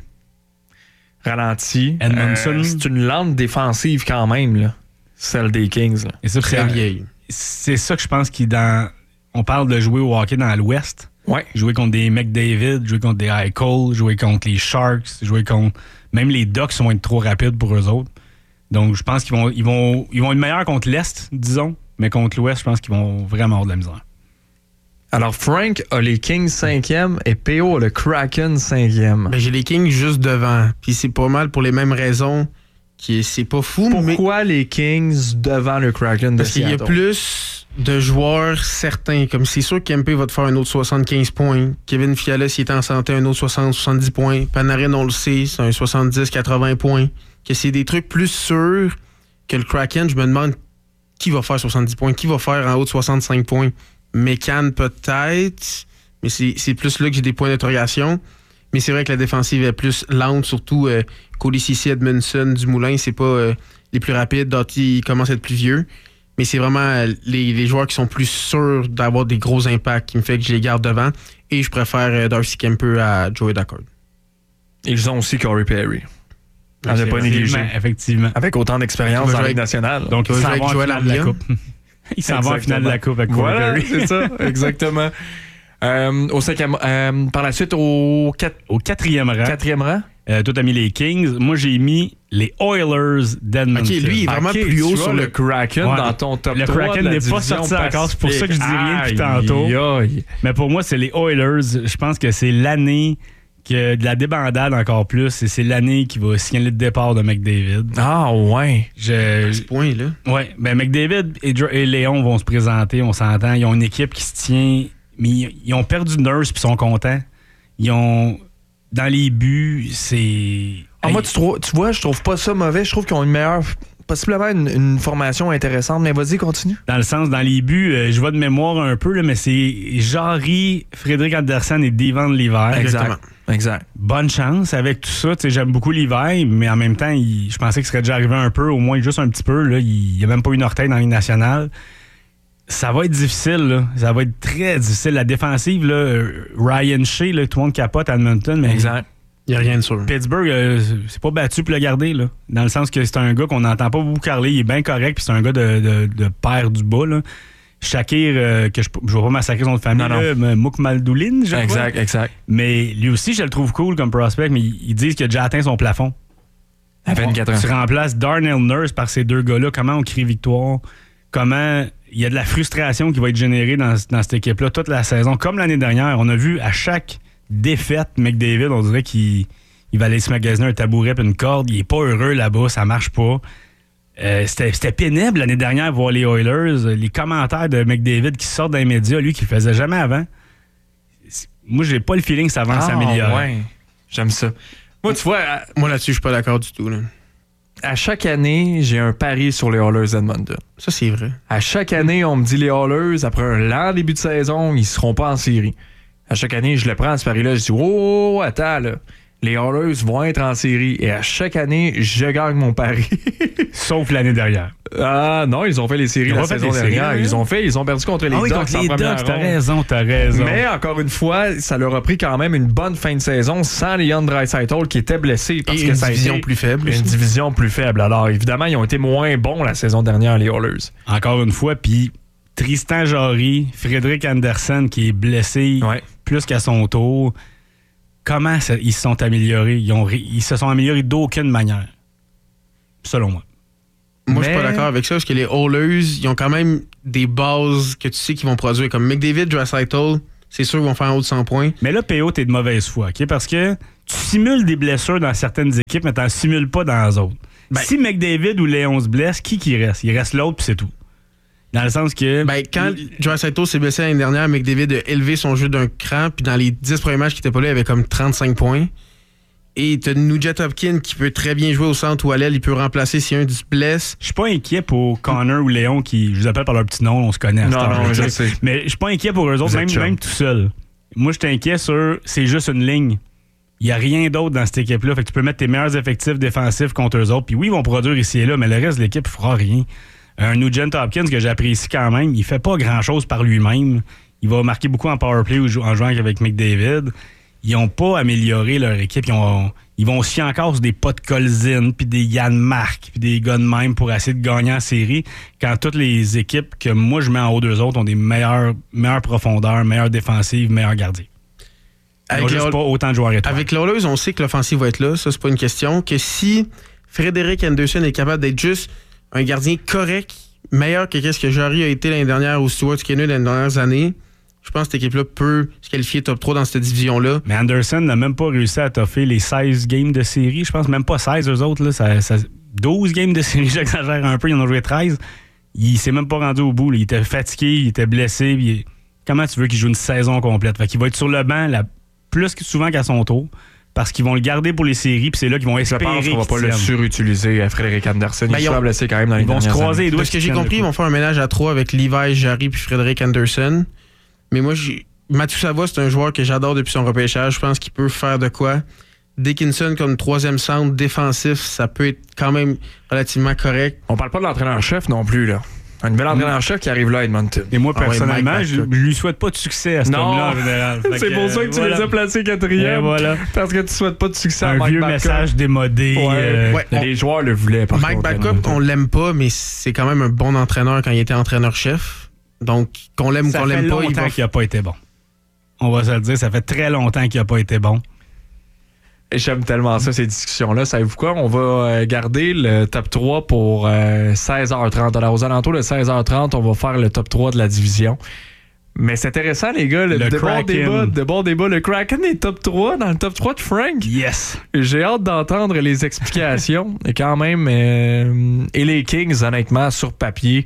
S1: ralenti.
S2: Edmondson.
S1: Euh, c'est une lente défensive quand même, là, celle des Kings. Là.
S2: Et ça,
S5: Très
S2: c'est,
S5: vieille.
S2: c'est ça que je pense qu'il dans. On parle de jouer au hockey dans l'Ouest.
S1: Ouais.
S2: Jouer contre des McDavid, jouer contre des Eichel, jouer contre les Sharks, jouer contre. Même les Ducks vont être trop rapides pour eux autres. Donc, je pense qu'ils vont, ils vont, ils vont être meilleurs contre l'Est, disons, mais contre l'Ouest, je pense qu'ils vont vraiment avoir de la misère.
S1: Alors, Frank a les Kings cinquième et P O a le Kraken cinquième.
S5: Ben, j'ai les Kings juste devant. Puis c'est pas mal pour les mêmes raisons. Qui est, c'est pas fou, mais.
S1: Pourquoi les Kings devant le Kraken de
S5: Parce qu'il y a
S1: Seattle?
S5: plus de joueurs certains. Comme c'est sûr que Kempe va te faire un autre soixante-quinze points. Kevin Fiala, s'il est en santé, un autre soixante soixante-dix points. Panarin, on le sait, c'est un soixante-dix quatre-vingts points. Que c'est des trucs plus sûrs que le Kraken. Je me demande qui va faire soixante-dix points, qui va faire en haut de soixante-cinq points. Mécan peut-être, mais c'est, c'est plus là que j'ai des points d'interrogation. Mais c'est vrai que la défensive est plus lente, surtout euh, Cody Ceci, Edmondson, Dumoulin, c'est pas euh, les plus rapides. Doughty commence à être plus vieux. Mais c'est vraiment euh, les, les joueurs qui sont plus sûrs d'avoir des gros impacts qui me fait que je les garde devant. Et je préfère euh, Darcy Kemper à Joey Daccord.
S1: Ils ont aussi Corey Perry. On n'a pas négligé.
S2: Effectivement.
S1: Avec autant d'expérience dans la Ligue nationale.
S2: Donc, il
S5: va
S2: s'en
S5: jouer
S2: va en
S5: avec Joel
S2: finale de la
S5: Armia.
S2: Coupe. Il s'en va en finale de la Coupe avec Corey
S1: Voilà,
S2: Perry.
S1: c'est ça, exactement. Euh, au cinquième, euh, par la suite, au quatre,
S2: Au quatrième rang,
S1: quatrième rang.
S2: euh, toi, t'as mis les Kings. Moi, j'ai mis les Oilers d'Edmonton.
S5: Ok, lui, il est vraiment
S1: Ok,
S5: plus haut
S1: tu
S5: sur
S1: vois,
S5: le.
S1: le Kraken
S2: Ouais.
S1: dans ton top
S2: Le
S1: trois
S2: Kraken
S1: de la
S2: n'est pas
S1: division
S2: sorti encore, c'est pour ça que je dis rien depuis
S1: Pacifique.
S2: tantôt.
S1: Aïe, aïe.
S2: Mais pour moi, c'est les Oilers. Je pense que c'est l'année que de la débandade encore plus. Et c'est l'année qui va signaler le départ de McDavid.
S1: Ah, ouais.
S2: Je,
S5: À ce point-là.
S2: ouais, ben McDavid et, Dr- et Léon vont se présenter, on s'entend. Ils ont une équipe qui se tient, mais ils, ils ont perdu Nurse puis sont contents. Ils ont dans les buts, c'est.
S1: Ah, moi, tu, trou- tu vois, je trouve pas ça mauvais. Je trouve qu'ils ont une meilleure, possiblement une, une formation intéressante. Mais vas-y, continue.
S2: Dans le sens, dans les buts, euh, je vois de mémoire un peu, là, mais c'est Jarry, Frédéric Andersen et Devon Levi.
S1: Exactement. Exact.
S2: Bonne chance avec tout ça. Tu sais, j'aime beaucoup Levi, mais en même temps, il- je pensais qu'il serait déjà arrivé un peu, au moins juste un petit peu. Là. Il n'y a même pas une orteil dans la Ligue nationale. Ça va être difficile. Là. Ça va être très difficile. La défensive, là, Ryan Shea, là, tout le monde capote à Edmonton, mais
S1: Exact.
S5: Il n'y a rien de sûr.
S2: Pittsburgh, euh, c'est pas battu pour le garder. Là. Dans le sens que c'est un gars qu'on n'entend pas beaucoup parler. Il est bien correct, puis c'est un gars de, de, de père du bas. Là. Shakir, euh, que je ne vais pas massacrer son nom de famille,
S1: Non, non.
S2: là, mais Mouk Maldoulin, je crois.
S1: Exact, exact.
S2: Mais lui aussi, je le trouve cool comme prospect, mais ils ils disent qu'il a déjà atteint son plafond.
S1: À vingt-quatre ans.
S2: Tu remplaces Darnell Nurse par ces deux gars-là. Comment on crie victoire? Comment il y a de la frustration qui va être générée dans, dans cette équipe-là toute la saison. Comme l'année dernière, on a vu à chaque défaite, McDavid, on dirait qu'il il va aller se magasiner un tabouret et une corde. Il est pas heureux là-bas, ça marche pas. Euh, c'était, c'était pénible l'année dernière voir les Oilers, les commentaires de McDavid qui sortent dans les médias, lui qui le faisait jamais avant. C'est- Moi, j'ai pas le feeling que ça va
S1: Ah,
S2: s'améliorer.
S1: ouais. J'aime ça. Moi, tu vois, à,
S5: Moi, là-dessus, je suis pas d'accord du tout. Là.
S1: à chaque année, j'ai un pari sur les Oilers d'Edmonton.
S5: Ça, c'est vrai.
S1: À chaque année, on me dit les Oilers, après un lent début de saison, ils seront pas en série. À chaque année, je le prends, ce pari-là, je dis « Oh, attends, là, les Oilers vont être en série. » Et à chaque année, je gagne mon pari.
S2: Sauf l'année dernière.
S1: Ah non, ils ont fait les séries
S2: Ils ont
S1: la
S2: pas fait
S1: saison
S2: les séries,
S1: dernière.
S2: hein?
S1: Ils ont fait, ils ont perdu contre les
S2: Ah oui,
S1: Ducks
S2: contre
S1: en
S2: les
S1: première
S2: Ducks, t'as
S1: ronde.
S2: raison, t'as raison.
S1: Mais encore une fois, ça leur a pris quand même une bonne fin de saison sans Leon Draisaitl qui était blessé parce
S5: Et
S1: que
S5: une
S1: ça a
S5: division
S1: été
S5: plus faible.
S1: une
S5: aussi.
S1: division plus faible. Alors évidemment, ils ont été moins bons la saison dernière, les Oilers.
S2: Encore une fois, puis Tristan Jarry, Frédéric Anderson qui est blessé
S1: ouais.
S2: plus qu'à son tour. Comment ça, ils se sont améliorés? Ils, ont, ils se sont améliorés d'aucune manière, selon moi.
S5: Moi,
S1: Mais...
S5: je suis pas d'accord avec ça, parce que les Oilers, ils ont quand même des bases que tu sais qu'ils vont produire. Comme McDavid, Draisaitl, c'est sûr qu'ils vont faire en haut de cent points.
S2: Mais là, P O, t'es de mauvaise foi, OK? Parce que tu simules des blessures dans certaines équipes, mais t'en simules pas dans les autres. Ben, si McDavid ou Léon se blesse, qui qui reste? Il reste l'autre, puis c'est tout. Dans le sens que...
S5: Ben, quand Draisaitl s'est blessé l'année dernière, McDavid a élevé son jeu d'un cran, puis dans les dix premiers matchs qui étaient pas là, il avait comme trente-cinq points. Et t'as Nugent Hopkins qui peut très bien jouer au centre ou à l'aile, il peut remplacer si un se blesse.
S2: Je suis pas inquiet pour Connor ou Léon qui, je vous appelle par leur petit nom, on se connaît. À
S1: non, non, je sais.
S2: Mais je suis pas inquiet pour eux autres, même, même tout seul. Moi, je suis inquiet sur, c'est juste une ligne. Il n'y a rien d'autre dans cette équipe-là. Fait que tu peux mettre tes meilleurs effectifs défensifs contre eux autres. Puis oui, ils vont produire ici et là, mais le reste de l'équipe ne fera rien. Un Nugent Hopkins que j'apprécie quand même, il fait pas grand-chose par lui-même. Il va marquer beaucoup en powerplay ou en jouant avec McDavid. Ils n'ont pas amélioré leur équipe. Ils, ont, ils vont aussi encore sur des pas de Colzin, puis des Yann Marc, puis des gars de même pour essayer de gagner en série, quand toutes les équipes que moi je mets en haut d'eux autres ont des meilleures, meilleures profondeurs, meilleures défensives, meilleurs gardiens. Ils n'ont juste pas autant de joueurs étoiles.
S5: Avec l'Oilers, on sait que l'offensive va être là. Ça, c'est pas une question. Que si Frédéric Anderson est capable d'être juste un gardien correct, meilleur que ce que Jarry a été l'année dernière ou Stuart Skinner dans les dernières années, je pense que cette équipe-là peut se qualifier top trois dans cette division-là.
S2: Mais Anderson n'a même pas réussi à toffer les seize games de série. Je pense même pas seize, eux autres. Là, ça, ça, douze games de série, j'exagère un peu. Ils en ont joué treize. Il s'est même pas rendu au bout. Là. Il était fatigué, il était blessé. Il... Comment tu veux qu'il joue une saison complète? Fait qu'il va être sur le banc la... plus souvent qu'à son tour. Parce qu'ils vont le garder pour les séries, puis c'est là qu'ils vont espérer.
S1: Je pense qu'on va pas le surutiliser à Frédéric Anderson.
S5: Ben,
S1: ils vont blesser quand même dans les
S2: Ils vont se croiser les doigts.
S5: De ce que j'ai compris, ils vont faire un ménage à trois avec Levi, Jarry puis Frédéric Anderson. Mais moi, j'ai... Mathieu Savoie, c'est un joueur que j'adore depuis son repêchage. Je pense qu'il peut faire de quoi. Dickinson comme troisième centre défensif, ça peut être quand même relativement correct.
S1: On parle pas de l'entraîneur-chef non plus, là. Un nouvel entraîneur-chef qui arrive là à Edmonton.
S2: Et moi, personnellement,
S5: ah ouais,
S2: je, je lui souhaite pas de succès à ce homme-là en général.
S1: C'est pour ça que tu voilà. les as placés quatrième.
S2: Voilà.
S1: Parce que tu souhaites pas de succès
S2: un
S1: à Mike
S2: vieux
S1: Babcock.
S2: Message démodé.
S1: Ouais.
S2: Euh,
S1: ouais. Les on... joueurs le voulaient. Par
S5: Mike Babcock, on l'aime pas, mais c'est quand même un bon entraîneur quand il était entraîneur-chef. Donc, qu'on l'aime ou qu'on l'aime pas, il
S2: Ça fait longtemps
S5: va...
S2: qu'il a pas été bon. On va se le dire, ça fait très longtemps qu'il a pas été bon.
S1: Et j'aime tellement ça, ces discussions-là. Savez-vous quoi? On va garder le top trois pour euh, seize heures trente. Alors, aux alentours de seize heures trente, on va faire le top trois de la division. Mais c'est intéressant, les gars. Le,
S2: le
S1: de, bon débat, de bon débat. Le Kraken est top trois dans le top trois de Frank.
S2: Yes!
S1: J'ai hâte d'entendre les explications. Et quand même, euh, et les Kings, honnêtement, sur papier,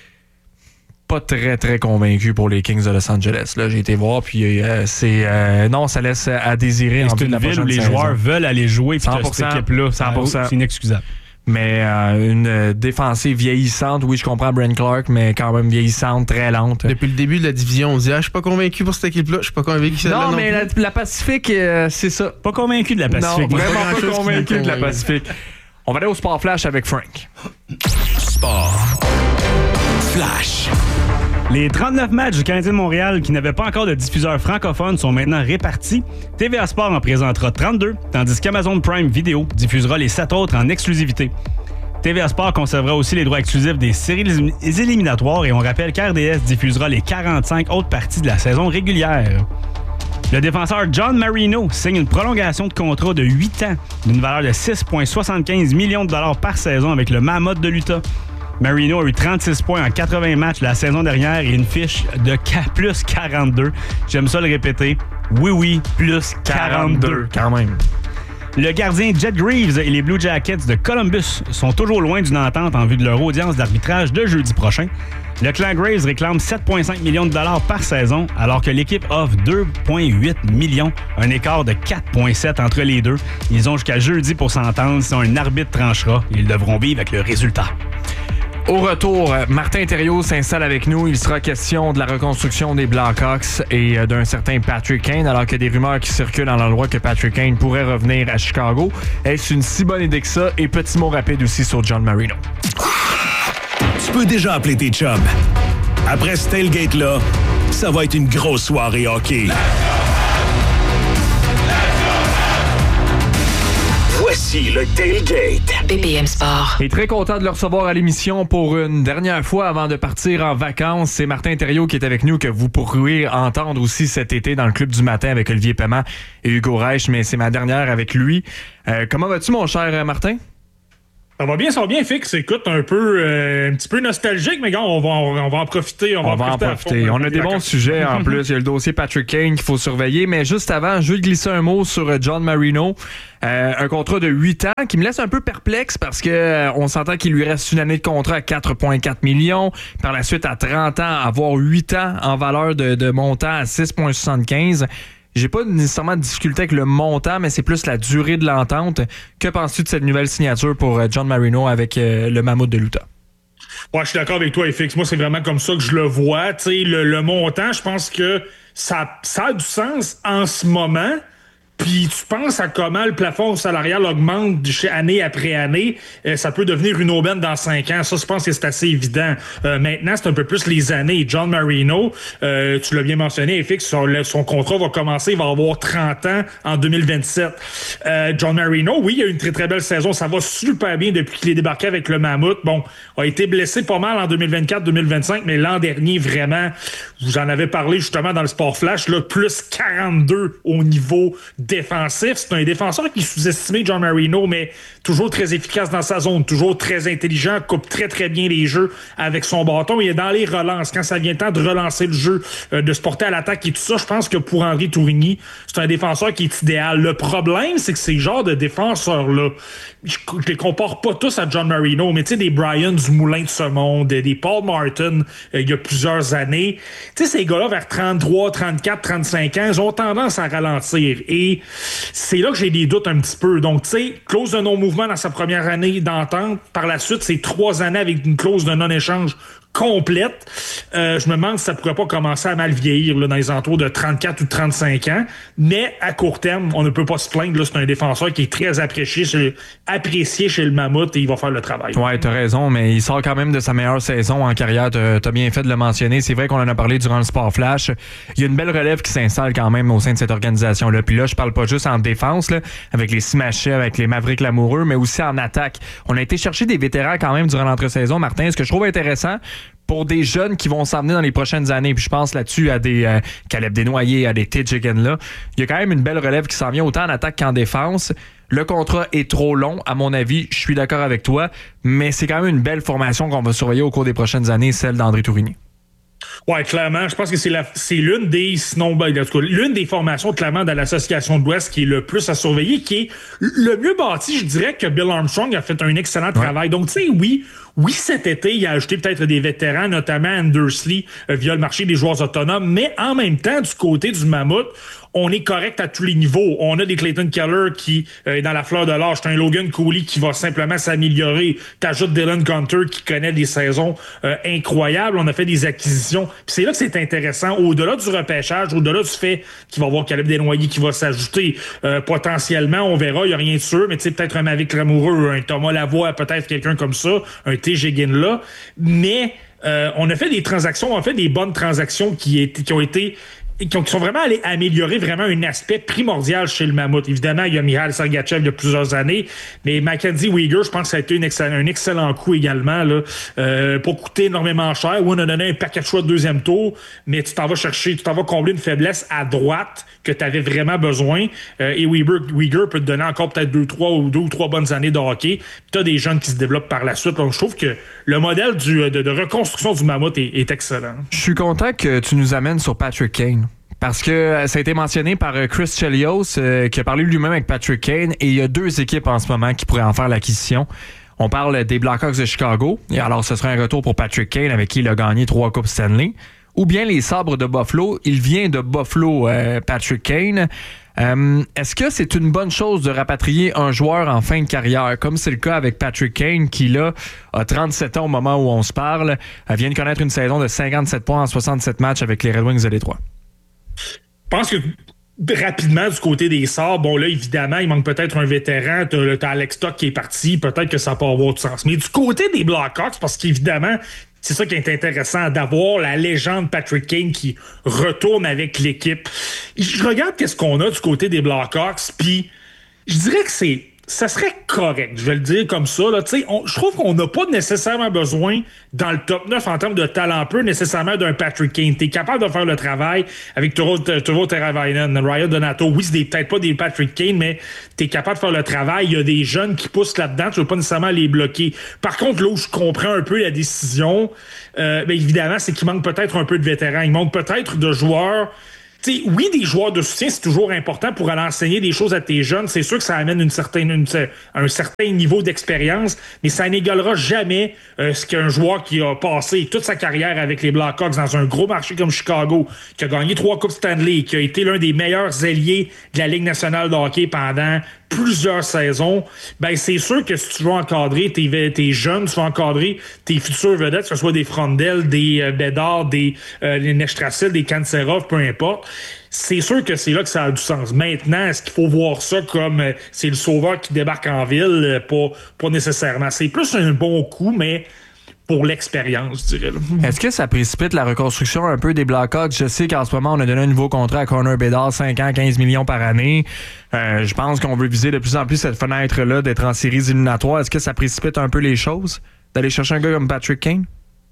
S1: pas très, très convaincu pour les Kings de Los Angeles. Là, j'ai été voir, puis euh, c'est... Euh, non, ça laisse à désirer.
S2: Et
S1: en
S2: c'est une
S1: de la
S2: ville où les
S1: saison.
S2: joueurs veulent aller jouer, puis
S1: cent pour cent,
S2: cette équipe-là,
S1: cent pour cent.
S2: C'est inexcusable.
S1: Mais euh, une défensive vieillissante, oui, je comprends Brent Clark, mais quand même vieillissante, très lente.
S5: Depuis le début de la division, on dit ah, je suis pas convaincu pour cette équipe-là, je suis pas convaincu celle-là
S1: non,
S5: non
S1: mais
S5: plus.
S1: La, la Pacifique, euh, c'est ça.
S2: Pas convaincu de la Pacifique.
S1: Non, vraiment
S5: pas
S1: pas convaincu de la Pacifique. On va aller au Sport Flash avec Frank.
S4: Sport Flash.
S2: Les trente-neuf matchs du Canadien de Montréal qui n'avaient pas encore de diffuseurs francophones sont maintenant répartis. T V A Sport en présentera trente-deux, tandis qu'Amazon Prime Video diffusera les sept autres en exclusivité. T V A Sport conservera aussi les droits exclusifs des séries éliminatoires et on rappelle qu'R D S diffusera les quarante-cinq autres parties de la saison régulière. Le défenseur John Marino signe une prolongation de contrat de huit ans d'une valeur de six virgule soixante-quinze millions de dollars par saison avec le Mammoth de l'Utah. Marino a eu trente-six points en quatre-vingts matchs la saison dernière et une fiche de plus quarante-deux. J'aime ça le répéter. Oui, oui, plus quarante-deux.
S1: Quand même.
S2: Le gardien Jet Greaves et les Blue Jackets de Columbus sont toujours loin d'une entente en vue de leur audience d'arbitrage de jeudi prochain. Le clan Graves réclame sept virgule cinq millions de dollars par saison, alors que l'équipe offre deux virgule huit millions, un écart de quatre virgule sept entre les deux. Ils ont jusqu'à jeudi pour s'entendre. Si un arbitre tranchera, ils devront vivre avec le résultat.
S1: Au retour, Martin Thériault s'installe avec nous. Il sera question de la reconstruction des Blackhawks et d'un certain Patrick Kane, alors qu'il y a des rumeurs qui circulent dans l'endroit que Patrick Kane pourrait revenir à Chicago. Est-ce une si bonne idée que ça? Et petit mot rapide aussi sur John Marino.
S4: Tu peux déjà appeler tes chums. Après ce tailgate-là, ça va être une grosse soirée hockey. Voici Voici le Tailgate.
S6: B P M Sport.
S1: Et très content de le recevoir à l'émission pour une dernière fois avant de partir en vacances. C'est Martin Thériault qui est avec nous, que vous pourriez entendre aussi cet été dans le Club du matin avec Olivier Paiement et Hugo Reich, mais c'est ma dernière avec lui. Euh, comment vas-tu, mon cher Martin?
S7: Ça va bien, ça va bien, Fix. Écoute, un peu, euh, un petit peu nostalgique, mais gars, on va, on va en profiter. On va,
S1: on va en profiter. En profiter. On a des bons sujets en plus. Il y a le dossier Patrick Kane qu'il faut surveiller. Mais juste avant, je veux glisser un mot sur John Marino. Euh, un contrat de huit ans qui me laisse un peu perplexe parce que euh, on s'entend qu'il lui reste une année de contrat à quatre virgule quatre millions. Par la suite, à trente ans, avoir huit ans en valeur de, de montant à six virgule soixante-quinze. J'ai pas nécessairement de difficulté avec le montant, mais c'est plus la durée de l'entente. Que penses-tu de cette nouvelle signature pour John Marino avec euh, le Mammouth de l'Utah?
S7: Ouais, je suis d'accord avec toi, F X. Moi, c'est vraiment comme ça que je le vois. Tu sais, le, le montant, je pense que ça, ça a du sens en ce moment. Puis tu penses à comment le plafond salarial augmente année après année, euh, ça peut devenir une aubaine dans cinq ans. Ça, je pense que c'est assez évident. Euh, maintenant, c'est un peu plus les années. John Marino, euh, tu l'as bien mentionné, F X, son, son contrat va commencer, il va avoir trente ans en deux mille vingt-sept. Euh, John Marino, oui, il a eu une très très belle saison. Ça va super bien depuis qu'il est débarqué avec le Mammouth. Bon, a été blessé pas mal en deux mille vingt-quatre deux mille vingt-cinq, mais l'an dernier, vraiment, vous en avez parlé justement dans le Sport Flash, là, plus quarante-deux au niveau défensif. C'est un défenseur qui est sous-estimé, John Marino, mais toujours très efficace dans sa zone, toujours très intelligent, coupe très très bien les jeux avec son bâton. Il est dans les relances. Quand ça vient le temps de relancer le jeu, euh, de se porter à l'attaque et tout ça, je pense que pour Henri Tourigny, c'est un défenseur qui est idéal. Le problème, c'est que ces genres de défenseurs-là, je, je les compare pas tous à John Marino, mais tu sais, des Brian Dumoulin de ce monde, des Paul Martin, euh, il y a plusieurs années. Tu sais, ces gars-là, vers trente-trois, trente-quatre, trente-cinq ans, ils ont tendance à ralentir. Et c'est là que j'ai des doutes un petit peu. Donc, tu sais, clause de non-mouvement dans sa première année d'entente. Par la suite, c'est trois années avec une clause de non-échange complète. Euh, je me demande si ça pourrait pas commencer à mal vieillir là, dans les entours de trente-quatre ou trente-cinq ans. Mais à court terme, on ne peut pas se plaindre. Là, c'est un défenseur qui est très apprécié chez, apprécié chez le Mammouth et il va faire le travail.
S1: Ouais, t'as raison, mais il sort quand même de sa meilleure saison en carrière. T'as, t'as bien fait de le mentionner. C'est vrai qu'on en a parlé durant le Sport Flash. Il y a une belle relève qui s'installe quand même au sein de cette organisation-là. Puis là, je parle pas juste en défense, là, avec les Smashers, avec les Mavericks Lamoureux, mais aussi en attaque. On a été chercher des vétérans quand même durant l'entre-saison, Martin. Ce que je trouve intéressant, pour des jeunes qui vont s'emmener dans les prochaines années. Puis je pense là-dessus à des euh, Caleb Desnoyers, à des Tidjigen là. Il y a quand même une belle relève qui s'en vient autant en attaque qu'en défense. Le contrat est trop long, à mon avis. Je suis d'accord avec toi. Mais c'est quand même une belle formation qu'on va surveiller au cours des prochaines années, celle d'André Tourigny.
S7: Ouais, clairement. Je pense que c'est, la, c'est l'une des, sinon, ben, en tout cas, l'une des formations, clairement, dans l'Association de l'Ouest qui est le plus à surveiller, qui est le mieux bâti. Je dirais que Bill Armstrong a fait un excellent travail. Ouais. Donc, tu sais, oui, oui, cet été, il a ajouté peut-être des vétérans, notamment Andersley, euh, via le marché des joueurs autonomes. Mais en même temps, du côté du Mammouth, on est correct à tous les niveaux. On a des Clayton Keller qui euh, est dans la fleur de l'âge. C'est un Logan Cooley qui va simplement s'améliorer. T'ajoutes Dylan Gunter qui connaît des saisons euh, incroyables. On a fait des acquisitions. Puis c'est là que c'est intéressant. Au-delà du repêchage, au-delà du fait qu'il va y avoir Caleb Desnoyers qui va s'ajouter euh, potentiellement, on verra. Il n'y a rien de sûr. Mais tu sais, peut-être un Mavic Lamoureux, un Thomas Lavoie, peut-être quelqu'un comme ça, un T. Jeguin là. Mais euh, on a fait des transactions, on a fait des bonnes transactions qui, étaient, qui ont été qui sont vraiment allés améliorer vraiment un aspect primordial chez le Mammouth. Évidemment, il y a Mihail Sergachev il y a plusieurs années, mais Mackenzie Weegar, je pense que ça a été une excell- un excellent coup également, là, euh, pour coûter énormément cher. Oui, on a donné un paquet de choix de deuxième tour, mais tu t'en vas chercher, tu t'en vas combler une faiblesse à droite que tu avais vraiment besoin. Euh, et Weegar, Weegar peut te donner encore peut-être deux, trois ou deux ou trois bonnes années de hockey. Tu as des jeunes qui se développent par la suite. Donc, je trouve que le modèle du, de, de reconstruction du Mammouth est, est excellent.
S1: Je suis content que tu nous amènes sur Patrick Kane. Parce que ça a été mentionné par Chris Chelios, euh, qui a parlé lui-même avec Patrick Kane, et il y a deux équipes en ce moment qui pourraient en faire l'acquisition. On parle des Blackhawks de Chicago, et alors ce serait un retour pour Patrick Kane, avec qui il a gagné trois Coupes Stanley. Ou bien les Sabres de Buffalo. Il vient de Buffalo, euh, Patrick Kane. Euh, est-ce que c'est une bonne chose de rapatrier un joueur en fin de carrière, comme c'est le cas avec Patrick Kane, qui là a trente-sept ans au moment où on se parle, euh, vient de connaître une saison de cinquante-sept points en soixante-sept matchs avec les Red Wings de Détroit?
S7: Je pense que rapidement, du côté des Sabres, bon là, évidemment, il manque peut-être un vétéran. T'as, t'as Alex Stock qui est parti. Peut-être que ça peut avoir du sens. Mais du côté des Blackhawks, parce qu'évidemment, c'est ça qui est intéressant, d'avoir la légende Patrick Kane qui retourne avec l'équipe. Je regarde qu'est-ce qu'on a du côté des Blackhawks, puis je dirais que c'est... ça serait correct, je vais le dire comme ça. Là. On, je trouve qu'on n'a pas nécessairement besoin, dans le top neuf en termes de talent pur, nécessairement d'un Patrick Kane. T'es capable de faire le travail avec Teuvo Teravainen, Ryan Donato. Oui, c'est des, peut-être pas des Patrick Kane, mais t'es capable de faire le travail. Il y a des jeunes qui poussent là-dedans. Tu veux pas nécessairement les bloquer. Par contre, là où je comprends un peu la décision, euh, bien évidemment, c'est qu'il manque peut-être un peu de vétérans. Il manque peut-être de joueurs... T'sais, oui, des joueurs de soutien, c'est toujours important pour aller enseigner des choses à tes jeunes. C'est sûr que ça amène une certaine, une, un certain niveau d'expérience, mais ça n'égalera jamais euh, ce qu'un joueur qui a passé toute sa carrière avec les Blackhawks dans un gros marché comme Chicago, qui a gagné trois Coupes Stanley, qui a été l'un des meilleurs ailiers de la Ligue nationale de hockey pendant plusieurs saisons. Ben c'est sûr que si tu veux encadrer tes, tes jeunes, tu vas encadrer tes futures vedettes, que ce soit des Frondel, des euh, Bédard, des euh, Nestrasil, des Kanserov, peu importe. C'est sûr que c'est là que ça a du sens. Maintenant, est-ce qu'il faut voir ça comme euh, c'est le sauveur qui débarque en ville? Euh, pas, pas nécessairement. C'est plus un bon coup, mais pour l'expérience, je dirais. Là.
S1: Est-ce que ça précipite la reconstruction un peu des Blackhawks? Je sais qu'en ce moment, on a donné un nouveau contrat à Connor Bedard, cinq ans, quinze millions par année. Euh, je pense qu'on veut viser de plus en plus cette fenêtre-là d'être en séries éliminatoires. Est-ce que ça précipite un peu les choses d'aller chercher un gars comme Patrick Kane?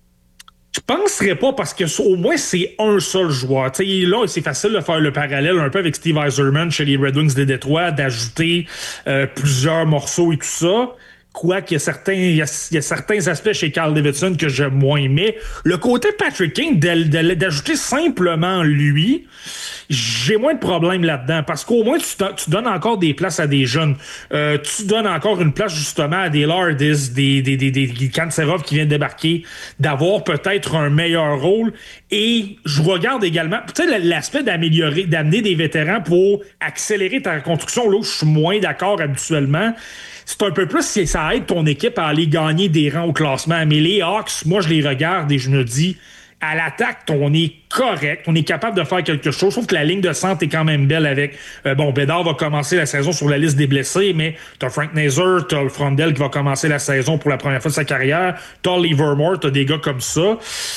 S7: Je penserais pas parce que au moins c'est un seul joueur. T'sais, là, c'est facile de faire le parallèle un peu avec Steve Yzerman chez les Red Wings de Détroit, d'ajouter euh, plusieurs morceaux et tout ça. Quoique, il y a certains, il y a, il y a certains aspects chez Carl Davidson que j'aime moins. Mais le côté Patrick Kane, d'ajouter simplement lui, j'ai moins de problèmes là-dedans. Parce qu'au moins, tu, tu donnes encore des places à des jeunes. Euh, tu donnes encore une place, justement, à des Lardis, des, des, des, des, des Kanserov qui viennent débarquer, d'avoir peut-être un meilleur rôle. Et je regarde également, tu sais, l'aspect d'améliorer, d'amener des vétérans pour accélérer ta reconstruction, là où je suis moins d'accord habituellement. C'est un peu plus si ça aide ton équipe à aller gagner des rangs au classement. Mais les Hawks, moi, je les regarde et je me dis, à l'attaque, on est correct, on est capable de faire quelque chose. Je trouve que la ligne de centre est quand même belle avec... Euh, bon, Bédard va commencer la saison sur la liste des blessés, mais t'as Frank Nazar, t'as Frondel qui va commencer la saison pour la première fois de sa carrière, t'as Livermore, t'as des gars comme ça.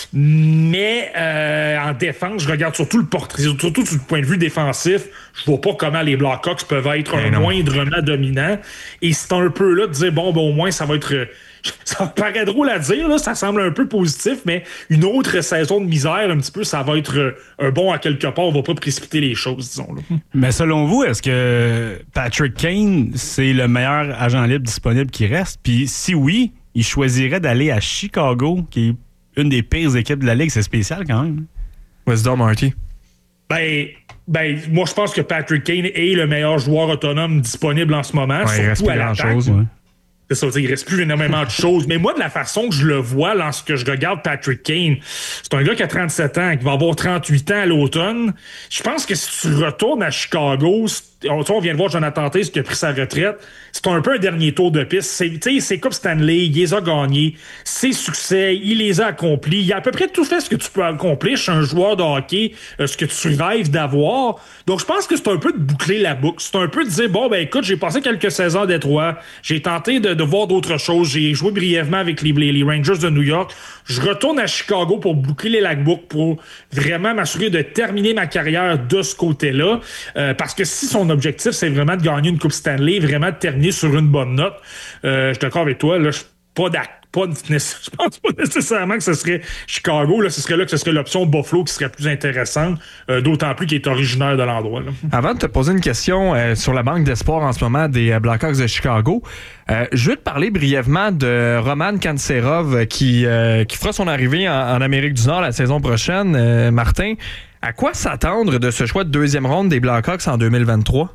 S7: Mais euh, en défense, je regarde surtout le portrait, surtout du point de vue défensif, je vois pas comment les Blackhawks peuvent être un moindrement dominant. Et c'est un peu là de dire, bon, ben, au moins, ça va être... Ça me paraît drôle à dire, là, ça semble un peu positif, mais une autre saison de misère, un petit peu, ça va être un bon à quelque part. On va pas précipiter les choses, disons. Là.
S2: Mais selon vous, est-ce que Patrick Kane, c'est le meilleur agent libre disponible qui reste? Puis si oui, il choisirait d'aller à Chicago, qui est une des pires équipes de la Ligue. C'est spécial quand même.
S1: Wisdom, Marty.
S7: Ben... Ben, moi, je pense que Patrick Kane est le meilleur joueur autonome disponible en ce moment,
S1: ouais,
S7: surtout à l'attaque.
S1: ouais.
S7: C'est ça, il reste plus énormément de choses. Mais moi, de la façon que je le vois lorsque je regarde Patrick Kane, c'est un gars qui a trente-sept ans, qui va avoir trente-huit ans à l'automne. Je pense que si tu retournes à Chicago, on, on vient de voir Jonathan Toews qui a pris sa retraite, c'est un peu un dernier tour de piste. C'est, c'est Coupe Stanley, il les a gagnés, ses succès, il les a accomplis. Il a à peu près tout fait ce que tu peux accomplir chez un joueur de hockey, euh, ce que tu rêves d'avoir. Donc, je pense que c'est un peu de boucler la boucle. C'est un peu de dire, bon, ben écoute, j'ai passé quelques saisons à Détroit, j'ai tenté de, de voir d'autres choses, j'ai joué brièvement avec les, les, les Rangers de New York. Je retourne à Chicago pour boucler la boucle, pour vraiment m'assurer de terminer ma carrière de ce côté-là. Euh, parce que si son objectif, c'est vraiment de gagner une Coupe Stanley, vraiment de terminer sur une bonne note, euh, je suis d'accord avec toi, là, je suis pas d'accord. Pas, je pense pas nécessairement que ce serait Chicago. Là, ce serait là que ce serait l'option Buffalo qui serait plus intéressante, euh, d'autant plus qu'il est originaire de l'endroit. Là.
S1: Avant de te poser une question euh, sur la banque d'espoir en ce moment des euh, Blackhawks de Chicago, euh, je veux te parler brièvement de Roman Kanserov qui, euh, qui fera son arrivée en, en Amérique du Nord la saison prochaine. Euh, Martin, à quoi s'attendre de ce choix de deuxième ronde des Blackhawks en deux mille vingt-trois?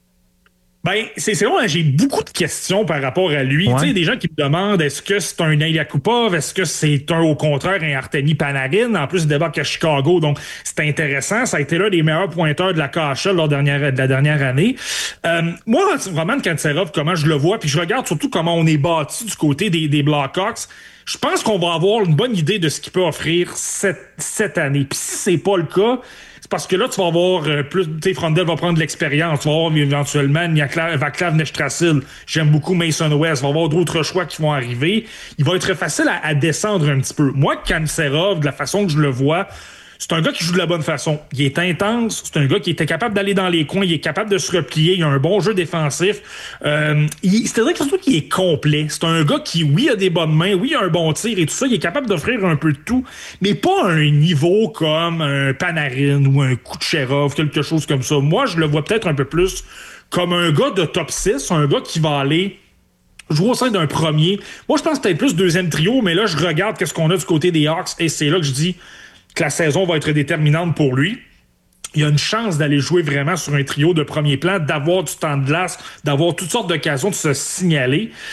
S7: Ben, c'est, c'est vrai, j'ai beaucoup de questions par rapport à lui.
S1: Ouais.
S7: Tu sais, des gens qui me demandent est-ce que c'est un Ilya Kupov, est-ce que c'est un, au contraire, un Artemi Panarin. En plus, il débarque à Chicago, donc c'est intéressant. Ça a été l'un des meilleurs pointeurs de la K H L lors de, dernière, de la dernière année. Euh, moi, Roman Kanserov, comment je le vois, puis je regarde surtout comment on est bâti du côté des, des Blackhawks. Je pense qu'on va avoir une bonne idée de ce qu'il peut offrir cette, cette année. Puis si c'est pas le cas, c'est parce que là, tu vas avoir euh, plus... Tu sais, Frondel va prendre de l'expérience. Tu vas avoir éventuellement Vaclav Nestrasil. J'aime beaucoup Mason West. Tu vas avoir d'autres choix qui vont arriver. Il va être facile à, à descendre un petit peu. Moi, Kanserov, de la façon que je le vois, c'est un gars qui joue de la bonne façon. Il est intense. C'est un gars qui était capable d'aller dans les coins. Il est capable de se replier. Il a un bon jeu défensif. Euh, il, c'est-à-dire que surtout qu'il est complet. C'est un gars qui, oui, a des bonnes mains. Oui, il a un bon tir et tout ça. Il est capable d'offrir un peu de tout. Mais pas à un niveau comme un Panarin ou un Kucherov, quelque chose comme ça. Moi, je le vois peut-être un peu plus comme un gars de top six. Un gars qui va aller jouer au sein d'un premier. Moi, je pense peut-être plus deuxième trio. Mais là, je regarde qu'est-ce qu'on a du côté des Hawks. Et c'est là que je dis que la saison va être déterminante pour lui. Il y a une chance d'aller jouer vraiment sur un trio de premier plan, d'avoir du temps de glace, d'avoir toutes sortes d'occasions de se signaler.